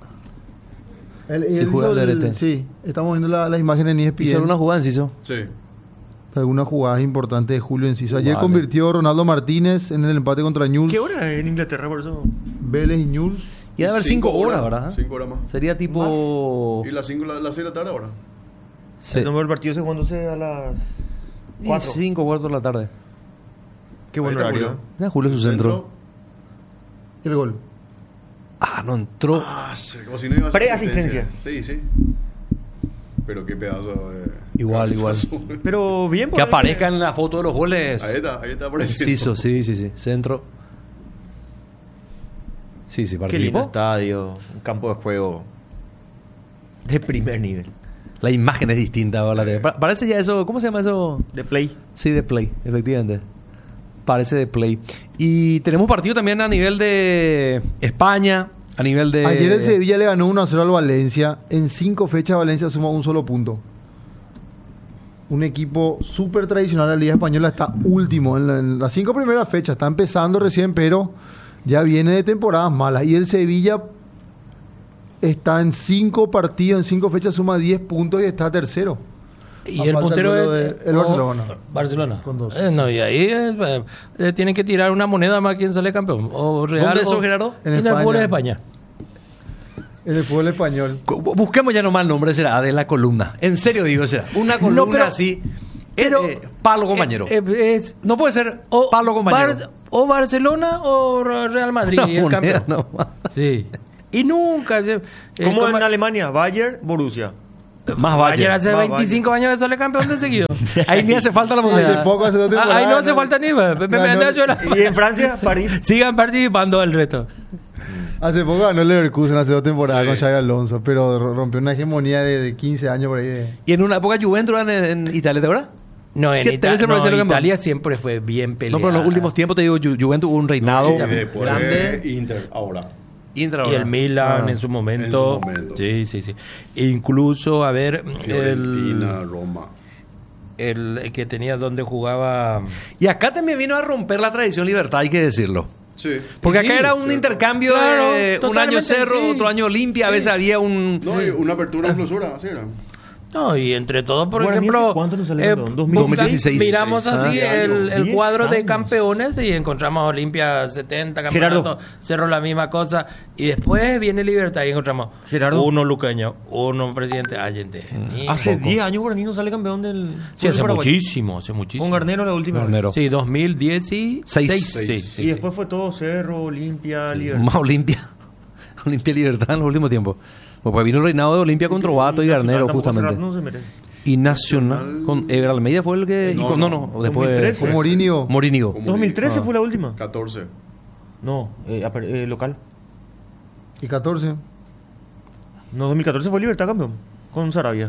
Él Si juega hizo Alderete. sí, estamos viendo las imágenes en ESPN. Hizo una jugada, Enciso. Sí. Algunas jugadas importantes de Julio Enciso. Ayer Vale. convirtió Ronaldo Martínez en el empate contra Newell's. ¿Qué hora en Inglaterra por eso? Vélez y Newell's. Y ha de haber 5 horas, ¿verdad? 5 horas más. Sería tipo. Y las 6 de la tarde ahora. Sí. El número del partido se jugándose a las 4. 5 cuartos de la tarde. Qué buen Ahí está horario. Julio. Mira Julio su centro. El gol. Ah, no entró. Ah, como si no iba a ser Preasistencia. Sí, sí. Pero qué pedazo de... Igual. Pero bien por Que él. aparezca en la foto de los goles. Ahí está apareciendo. Enciso, sí. Centro. Sí, Qué participó. lindo estadio, un campo de juego de primer nivel. La imagen es distinta. ¿Verdad? Parece ya eso. ¿Cómo se llama eso? De play. Sí, de Play, efectivamente. Parece de Play. Y tenemos partido también a nivel de España, a nivel de... Ayer el Sevilla le ganó 1-0 al Valencia. En 5 fechas Valencia suma un solo punto. Un equipo súper tradicional de la Liga Española está último en las 5 primeras fechas. Está empezando recién, pero ya viene de temporadas malas. Y el Sevilla está en 5 partidos, en 5 fechas suma 10 puntos y está tercero. Y A el falta puntero duelo es el Barcelona. Barcelona. Con 2. No, y ahí tienen que tirar una moneda más quien sale campeón. O Real. ¿Dónde eso, o- Gerardo? En En el España. fútbol de España. En el fútbol español. Busquemos ya nomás el nombre, será, de la columna. En serio digo, será. Una columna pero- así. pero- Palo compañero. Es no puede ser o, palo compañero. o Barcelona o Real Madrid. Una y el moneda campeón. nomás. Sí. Y nunca. Como en Alemania, Bayern, Borussia. Más Bayern vaya. hace Más 25 años que sale campeón de seguido. Ahí ni hace falta la Hace moneda. poco, hace 2 temporadas. Ahí no hace falta ni. Ganó- Y en Francia, París. Sigan participando del reto. Hace poco ganó el Leverkusen, hace 2 temporadas con Xabi Alonso, pero rompió una hegemonía de 15 años por ahí. Y en una época Juventus en Italia, ¿te acuerdas? No, en 7 veces por decirlo que- Italia siempre fue bien No, peleada. pero en los últimos tiempos te digo, Juventus hubo un reinado Y después grande. Inter, ahora. Intra Y el ahora. Milan Ah. en su momento. En su momento. Sí, sí, sí. Incluso, a ver, Fiorentina, Roma. el que tenía donde jugaba. Y acá también vino a romper la tradición Libertad, hay que decirlo. Sí. Porque Sí, acá era un cierto. intercambio Claro, de un año totalmente, Cerro, sí. otro año Olimpia, a veces había un... No, y una apertura, una clausura, así era. No, y entre todos, por Guaraní, ejemplo, ¿cuánto nos salió, perdón? 2016. miramos así 10 el años. cuadro 10 de años. campeones y encontramos a Olimpia 70 Gerardo. campeonatos, Cerro la misma cosa, y después viene Libertad y encontramos Gerardo. uno luqueño, uno presidente Allende. Ni Hace poco. 10 años Guaraní no sale campeón del Sí, del hace Paraguay. muchísimo, hace muchísimo. Con Garnero la última vez. Garnero. Sí, 2016. Seis. Sí, sí, Y después fue todo Cerro, Olimpia, Libertad. Más Olimpia. Olimpia y Libertad en los últimos tiempos. Pues vino el reinado de Olimpia con Trovato y Garnero, Tampoco justamente. Serrat no se mete. Y Nacional, con Ever Almeida fue el que... No, no, no. después... 2013. Con Mourinho. Mourinho. Como 2013 Ah. fue la última. 14. No, local. Y 14. No, 2014 fue Libertad campeón. Con Sarabia.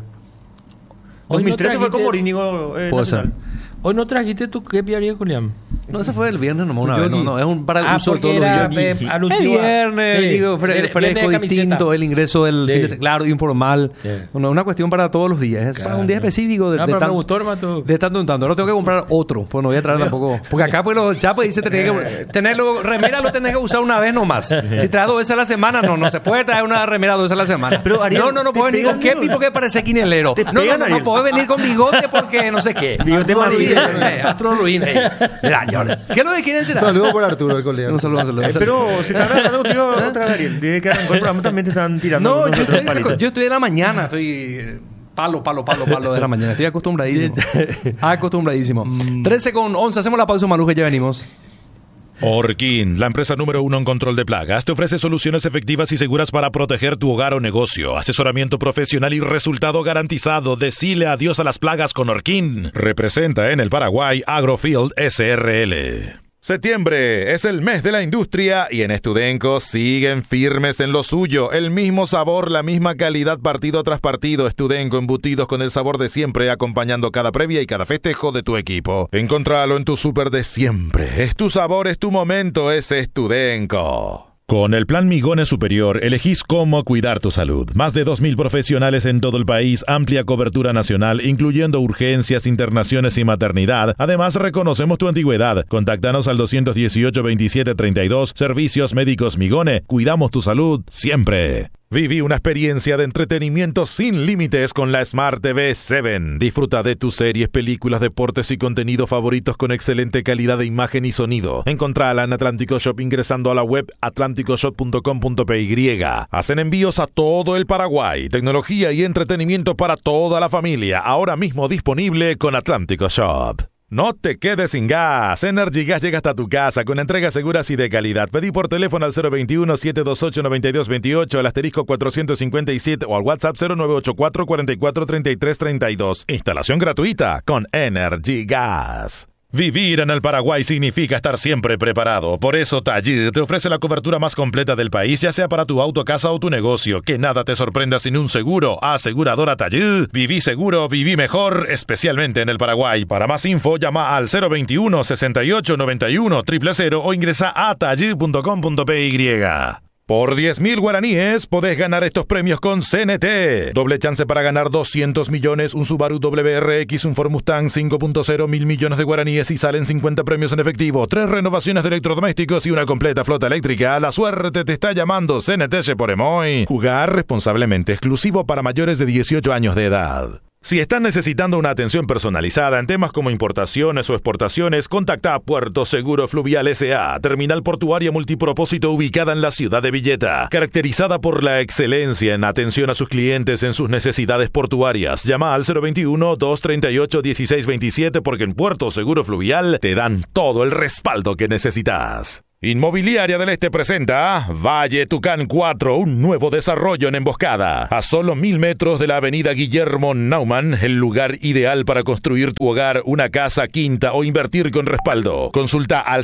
Hoy no 2013 fue con trajiste- Mourinho. Puede ser. Nacional. Hoy no trajiste tu kepi, Ariel Julián. No, ese fue el viernes nomás una Yogi. vez. No, es un para el uso de porque todos los era días. días. alusivo El a- viernes, Sí, digo, viernes fresco, de camiseta. distinto, el ingreso del Sí. fin de semana, claro, informal. Sí. Una cuestión para todos los días. Es para Claro. un día específico de, No, de pero me tan- gustó, hermano. de tanto en tanto. Ahora tengo que comprar otro, pues no voy a traer tampoco. Porque acá, pues los chapos dicen que tenerlo, remera lo tenés que usar una vez nomás. Si traes 2 veces a la semana, no se puede traer una remera 2 veces a la semana. Pero, Ariel, no te puedes venir con pegan, kepi ¿no? porque parece quinelero. Te No, pegan, no Ariel. podés venir con bigote porque no sé qué. Bigote Arturo amarillo. Luis, Arturo Luis. Mira, ¿qué es lo que quieren ser? Un saludo por Arturo, el colega. Un saludo. Pero si te agarrando contigo otra vez, Ariel. Desde que arrancó el programa también te están tirando. No, unos otros palitos. yo estoy de la mañana, estoy palo de la mañana. Estoy acostumbradísimo. Acostumbradísimo. 13:11, hacemos la pausa, Maluja, ya venimos. Orkin, la empresa número 1 en control de plagas, te ofrece soluciones efectivas y seguras para proteger tu hogar o negocio. Asesoramiento profesional y resultado garantizado. Decile adiós a las plagas con Orkin. Representa en el Paraguay Agrofield SRL. Septiembre es el mes de la industria y en Estudenco siguen firmes en lo suyo. El mismo sabor, la misma calidad partido tras partido. Estudenco, embutidos con el sabor de siempre, acompañando cada previa y cada festejo de tu equipo. Encontralo en tu súper de siempre. Es tu sabor, es tu momento, es Estudenco. Con el Plan Migones Superior, elegís cómo cuidar tu salud. Más de 2.000 profesionales en todo el país, amplia cobertura nacional, incluyendo urgencias, internaciones y maternidad. Además, reconocemos tu antigüedad. Contáctanos al 218-2732, Servicios Médicos Migone. Cuidamos tu salud siempre. Viví una experiencia de entretenimiento sin límites con la Smart TV 7. Disfruta de tus series, películas, deportes y contenido favoritos con excelente calidad de imagen y sonido. Encontrala en Atlántico Shop ingresando a la web atlanticoshop.com.py. Hacen envíos a todo el Paraguay. Tecnología y entretenimiento para toda la familia. Ahora mismo disponible con Atlántico Shop. No te quedes sin gas. Energy Gas llega hasta tu casa con entregas seguras y de calidad. Pedí por teléfono al 021-728-9228, al asterisco 457 o al WhatsApp 0984-443332. Instalación gratuita con Energy Gas. Vivir en el Paraguay significa estar siempre preparado. Por eso Tallid te ofrece la cobertura más completa del país, ya sea para tu auto, casa o tu negocio. Que nada te sorprenda sin un seguro. Aseguradora Tallid. Viví seguro, viví mejor, especialmente en el Paraguay. Para más info, llama al 021-6891-000 o ingresa a tallid.com.py. Por 10.000 guaraníes podés ganar estos premios con CNT. Doble chance para ganar 200 millones, un Subaru WRX, un Ford Mustang 5.0, 1.000 millones de guaraníes y salen 50 premios en efectivo, 3 renovaciones de electrodomésticos y una completa flota eléctrica. La suerte te está llamando. CNT por Emoy. Jugar responsablemente, exclusivo para mayores de 18 años de edad. Si están necesitando una atención personalizada en temas como importaciones o exportaciones, contacta a Puerto Seguro Fluvial S.A., terminal portuaria multipropósito ubicada en la ciudad de Villeta, caracterizada por la excelencia en atención a sus clientes en sus necesidades portuarias. Llama al 021-238-1627 porque en Puerto Seguro Fluvial te dan todo el respaldo que necesitas. Inmobiliaria del Este presenta Valle Tucán 4, un nuevo desarrollo en Emboscada. A solo 1.000 metros de la avenida Guillermo Naumann, el lugar ideal para construir tu hogar, una casa, quinta o invertir con respaldo. Consulta al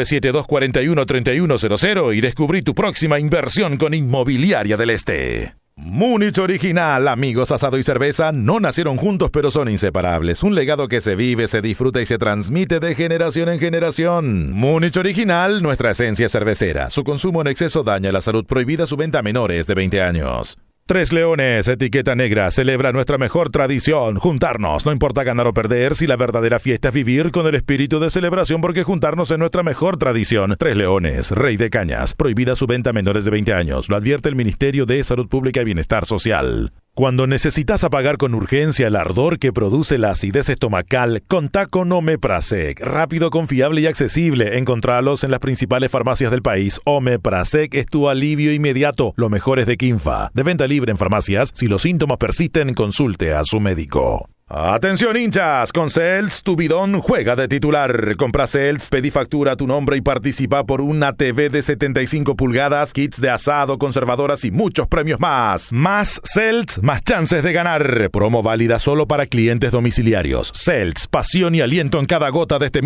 0972413100 y descubrí tu próxima inversión con Inmobiliaria del Este. Múnich Original, amigos, asado y cerveza no nacieron juntos pero son inseparables. Un legado que se vive, se disfruta y se transmite de generación en generación. Múnich Original, nuestra esencia cervecera. Su consumo en exceso daña la salud. Prohibida su venta a menores de 20 años. Tres Leones, etiqueta negra, celebra nuestra mejor tradición, juntarnos. No importa ganar o perder, si la verdadera fiesta es vivir con el espíritu de celebración, porque juntarnos es nuestra mejor tradición. Tres Leones, Rey de Cañas, prohibida su venta a menores de 20 años. Lo advierte el Ministerio de Salud Pública y Bienestar Social. Cuando necesitas apagar con urgencia el ardor que produce la acidez estomacal, contá con Omeprazec. Rápido, confiable y accesible. Encontralos en las principales farmacias del país. Omeprazec es tu alivio inmediato. Lo mejor es de Quinfa. De venta libre en farmacias. Si los síntomas persisten, consulte a su médico. Atención hinchas, con Celts tu bidón juega de titular. Compra Celts, pedí factura a tu nombre y participa por una TV de 75 pulgadas, kits de asado, conservadoras y muchos premios más. Más Celts, más chances de ganar. Promo válida solo para clientes domiciliarios. Celts, pasión y aliento en cada gota desde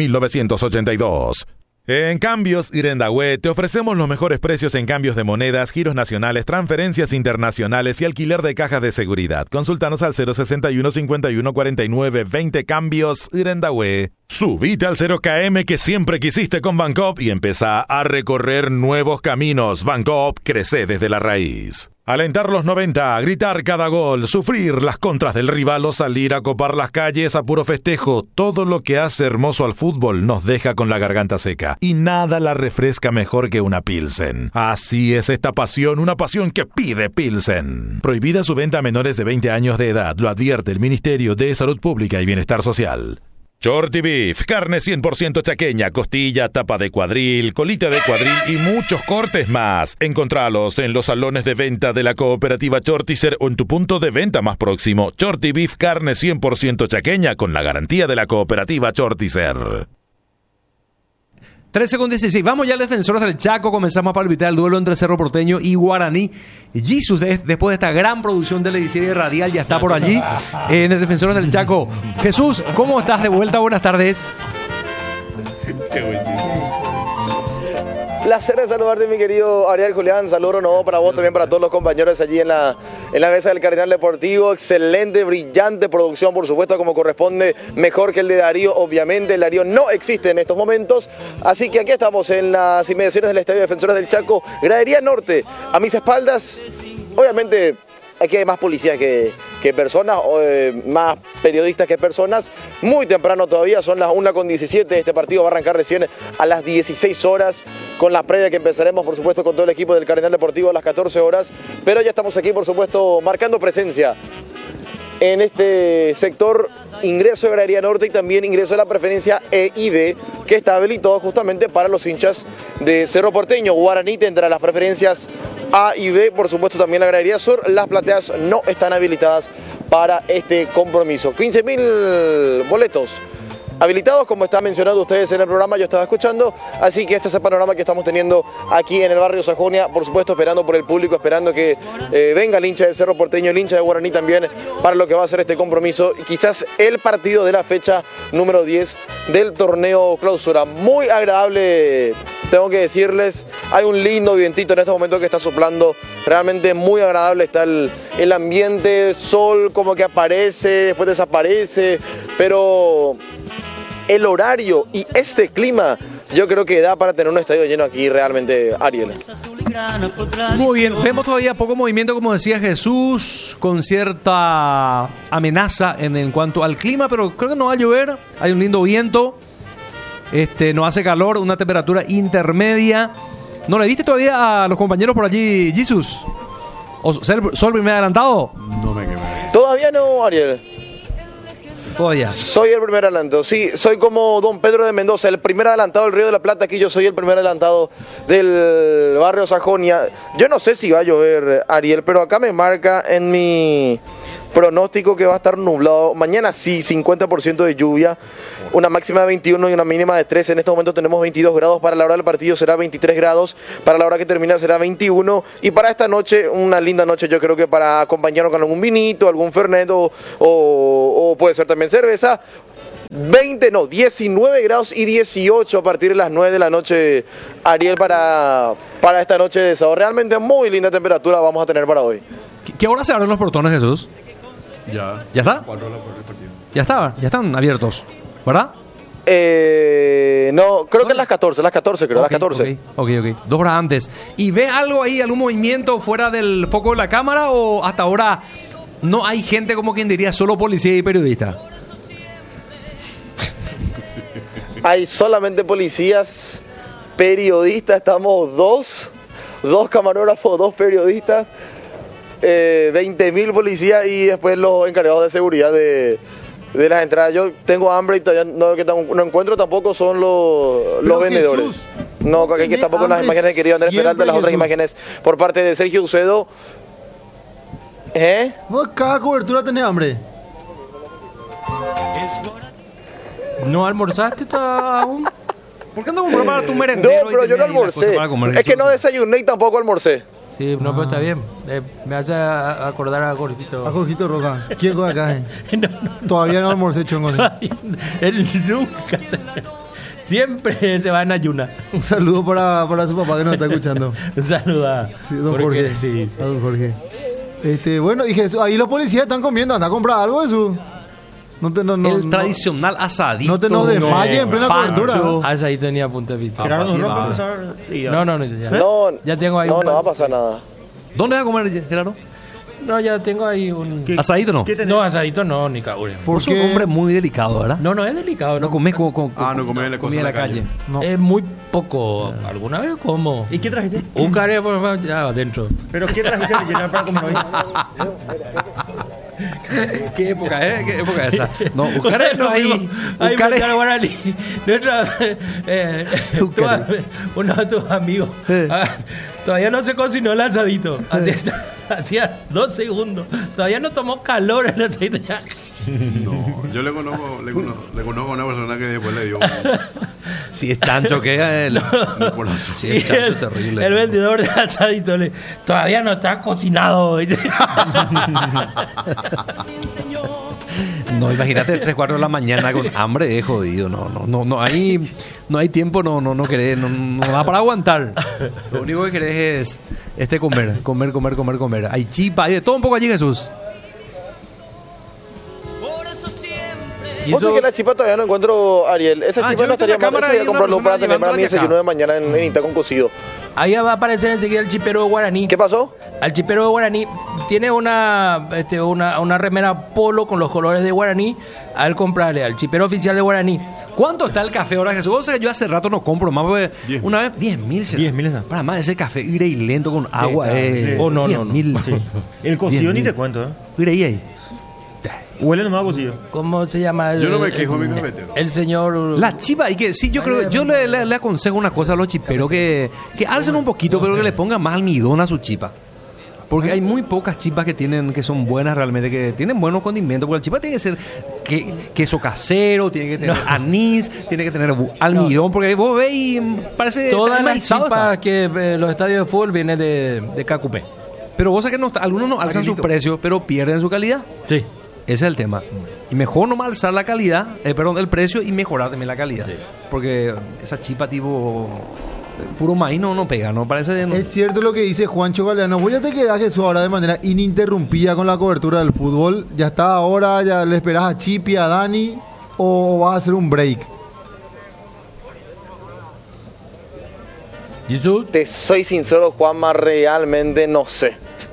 1982. En Cambios Irendahue te ofrecemos los mejores precios en cambios de monedas, giros nacionales, transferencias internacionales y alquiler de cajas de seguridad. Consúltanos al 061 51 49 20 Cambios Irendahue. Subite al 0KM que siempre quisiste con Bancoop y empezá a recorrer nuevos caminos. Bancoop crece desde la raíz. Alentar los 90, gritar cada gol, sufrir las contras del rival o salir a copar las calles a puro festejo. Todo lo que hace hermoso al fútbol nos deja con la garganta seca. Y nada la refresca mejor que una Pilsen. Así es esta pasión, una pasión que pide Pilsen. Prohibida su venta a menores de 20 años de edad, lo advierte el Ministerio de Salud Pública y Bienestar Social. Shorty Beef, carne 100% chaqueña, costilla, tapa de cuadril, colita de cuadril y muchos cortes más. Encontralos en los salones de venta de la cooperativa Chortizer o en tu punto de venta más próximo. Shorty Beef, carne 100% chaqueña con la garantía de la cooperativa Chortizer. 13:16. Vamos ya al Defensores del Chaco. Comenzamos a palpitar el duelo entre Cerro Porteño y Guaraní. Jesus, después de esta gran producción de la edición radial, ya está por allí en el Defensores del Chaco. Jesús, ¿cómo estás de vuelta? Buenas tardes. Placer de saludarte, mi querido Ariel Julián. Saludos nuevo para vos, también para todos los compañeros allí en la mesa del Cardenal Deportivo. Excelente, brillante producción, por supuesto, como corresponde, mejor que el de Darío. Obviamente, el Darío no existe en estos momentos. Así que aquí estamos en las inmediaciones del Estadio Defensores del Chaco, Gradería Norte. A mis espaldas, obviamente, aquí hay más policías que personas, más periodistas que personas. Muy temprano todavía, son las 1:17. Este partido va a arrancar recién a las 16 horas, con la previa que empezaremos, por supuesto, con todo el equipo del Cardenal Deportivo a las 14 horas. Pero ya estamos aquí, por supuesto, marcando presencia en este sector. Ingreso de Gradería Norte y también ingreso de la preferencia E y D, que está habilitado justamente para los hinchas de Cerro Porteño. Guaraní tendrá las preferencias A y B, por supuesto también la Gradería Sur. Las plateas no están habilitadas para este compromiso. 15.000 boletos habilitados, como está mencionando ustedes en el programa, yo estaba escuchando, así que este es el panorama que estamos teniendo aquí en el barrio Sajonia, por supuesto esperando por el público, esperando que venga el hincha de Cerro Porteño, el hincha de Guaraní también, para lo que va a ser este compromiso, y quizás el partido de la fecha número 10 del torneo clausura. Muy agradable, tengo que decirles, hay un lindo vientito en este momento que está soplando, realmente muy agradable está el ambiente, sol como que aparece, después desaparece, pero el horario y este clima, yo creo que da para tener un estadio lleno aquí realmente, Ariel. Muy bien, vemos todavía poco movimiento, como decía Jesús, con cierta amenaza en cuanto al clima, pero creo que no va a llover, hay un lindo viento, no hace calor, una temperatura intermedia. ¿No le viste todavía a los compañeros por allí, Jesús? ¿O ¿Sol primer adelantado? No me quemé. Todavía no, Ariel. Todavía. Soy el primer adelantado, sí, soy como don Pedro de Mendoza, el primer adelantado del Río de la Plata, aquí yo soy el primer adelantado del barrio Sajonia. Yo no sé si va a llover, Ariel, pero acá me marca en mi pronóstico que va a estar nublado. Mañana sí, 50% de lluvia, una máxima de 21 y una mínima de 13. En este momento tenemos 22 grados, para la hora del partido será 23 grados, para la hora que termina será 21. Y para esta noche, una linda noche, yo creo que para acompañarnos con algún vinito, algún fernet o puede ser también cerveza. 19 grados y 18 a partir de las 9 de la noche, Ariel, para esta noche de sábado. Realmente muy linda temperatura vamos a tener para hoy. ¿Qué hora se abren los portones, Jesús? Ya. ¿Ya está? 4 horas por el partido. Ya están abiertos, ¿verdad? No, creo que es las 14, creo, las 14. Ok. 2 horas antes. ¿Y ves algo ahí, algún movimiento fuera del foco de la cámara o hasta ahora no hay gente, como quien diría, solo policía y periodista? Hay solamente policías, periodistas, estamos dos camarógrafos, 2 periodistas, 20.000 policías y después los encargados de seguridad de las entradas. Yo tengo hambre y todavía no encuentro tampoco son los vendedores. Jesús, No, que tampoco las imágenes que quería Andrés Peralta, las otras imágenes por parte de Sergio Ucedo. Vos cada cobertura tenés hambre. ¿No almorzaste aún? ¿Por qué no comprar para tu merendero? No, pero yo no almorcé. Es que no desayuné y tampoco almorcé. Sí, no, pero está bien. Me hace acordar a Jorgito. A Jorgito Roca. ¿Quién juega acá? No. Todavía no almorcé, chongo. Él nunca siempre se va en ayuna. Un saludo para su papá que nos está escuchando. Saluda. Sí, don Jorge. Sí. A don Jorge. Bueno, y Jesús, ahí los policías están comiendo. Anda a comprar algo, Jesús. El tradicional asadito. No te nos desmayes en plena cobertura. Ahí tenía punto de vista. No, ya tengo ahí no va a pasar nada. ¿Dónde vas a comer, Gerardo? No, ya tengo ahí un... ¿Asadito no? No, asadito no, ni cabrón. Porque es un hombre muy delicado, ¿verdad? No es delicado. No comes como no comes la cosa en la calle. No. Es muy poco. ¿Alguna vez como? ¿Y qué trajiste? Un caré por favor, ya adentro. ¿Pero qué trajiste de llenar para comer hoy? ¿Qué época es? ¿Qué época es esa? No, Ucare no hay. Ahí Ucare. Guaraní. Uno de tus amigos. Todavía no se cocinó el asadito. Hacía 2 segundos. Todavía no tomó calor el asadito. No, yo le conozco a una persona que después le dio Si es chancho que es el corazón. Sí, es chancho terrible. El vendedor de asadito todavía no está cocinado. No, imagínate 3, 4 de la mañana con hambre, es jodido. No hay tiempo, no querés, no da para aguantar. Lo único que querés es comer. Hay chipa, hay de todo un poco allí, Jesús. Vos sabés que la chipa todavía no encuentro, Ariel. Esa chipa no estaría mal. Esa voy a comprarlo para tener para mi desayuno de mañana en Inta con cocido. Ahí va a aparecer enseguida el chipero de Guaraní. ¿Qué pasó? Al chipero de Guaraní tiene una remera polo con los colores de Guaraní. Al comprarle al chipero oficial de Guaraní. ¿Cuánto está el café ahora, Jesús? O sea, yo hace rato no compro más. Porque 10.000. Una vez, 10.000. 10.000 está. Para más, ese café iré lento con agua. No. 10.000. Sí. El cocido 10.000. ni te cuento, Iré ahí. Huele nomás a cocido. ¿Cómo se llama? Yo no me quejo de mi cafetero. El señor... La chiva, y que sí, yo creo que yo le aconsejo una cosa a los chiperos, que alcen un poquito, pero que le pongan más almidón a su chipa. Porque hay muy pocas chipas que son buenas realmente, que tienen buenos condimentos. Porque la chipa tiene que ser queso casero, tiene que tener anís, tiene que tener almidón, porque vos ves y parece... Todas las maizado chipas está. que los estadios de fútbol vienen de KQP. Pero vos sabés que algunos no alzan sus precios, pero pierden su calidad. Sí. Ese es el tema. Y mejor nomás alzar la calidad, el precio y mejorar también la calidad. Sí. Porque esa chipa tipo puro maíz no pega, ¿no? Parece... No. Es cierto lo que dice Juancho Galeano. Vos ya te quedás, Jesús, ahora de manera ininterrumpida con la cobertura del fútbol. Ya está ahora, ya le esperás a Chipi, a Dani, o vas a hacer un break. Jesús. Te soy sincero, Juanma, realmente no sé.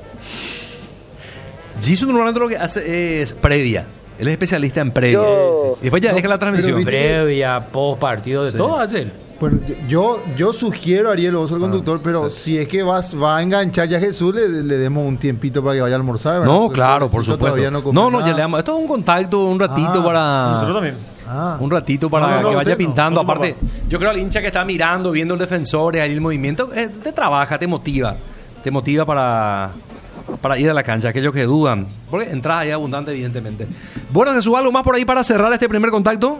Jisoo normalmente lo que hace es previa. Él es especialista en previa. Yo- Y después ya deja la transmisión. pero Previa, post partido, de todo hacer. Bueno, yo sugiero a Ariel, vos sos el conductor, pero si es que va a enganchar ya a Jesús, le demos un tiempito para que vaya a almorzar, ¿verdad? No, Porque claro, por pobrecito supuesto. todavía comió No, ya nada. le damos. Esto es un contacto, un ratito Nosotros para. también. Ah. Un ratito para No, no, que vaya usted no. pintando. Con tu Aparte, yo creo al hincha que está mirando, viendo el defensor, ahí el movimiento, te trabaja, te motiva. Te motiva para ir a la cancha, aquellos que dudan. Porque entrada ahí abundante, evidentemente. Bueno, Jesús, ¿algo más por ahí para cerrar este primer contacto?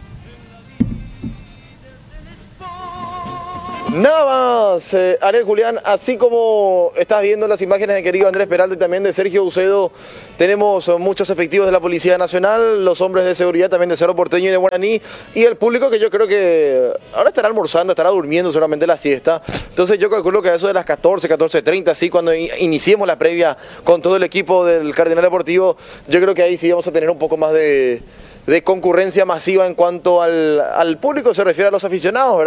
Nada más, Ariel Julián, así como estás viendo las imágenes de querido Andrés Peralta y también de Sergio Ucedo, tenemos muchos efectivos de la Policía Nacional, los hombres de seguridad también de Cerro Porteño y de Guaraní, y el público que yo creo que ahora estará almorzando, estará durmiendo seguramente la siesta. Entonces yo calculo que a eso de las 14:30, así cuando iniciemos la previa con todo el equipo del Cardenal Deportivo, yo creo que ahí sí vamos a tener un poco más de concurrencia masiva en cuanto al público se refiere a los aficionados, ¿verdad?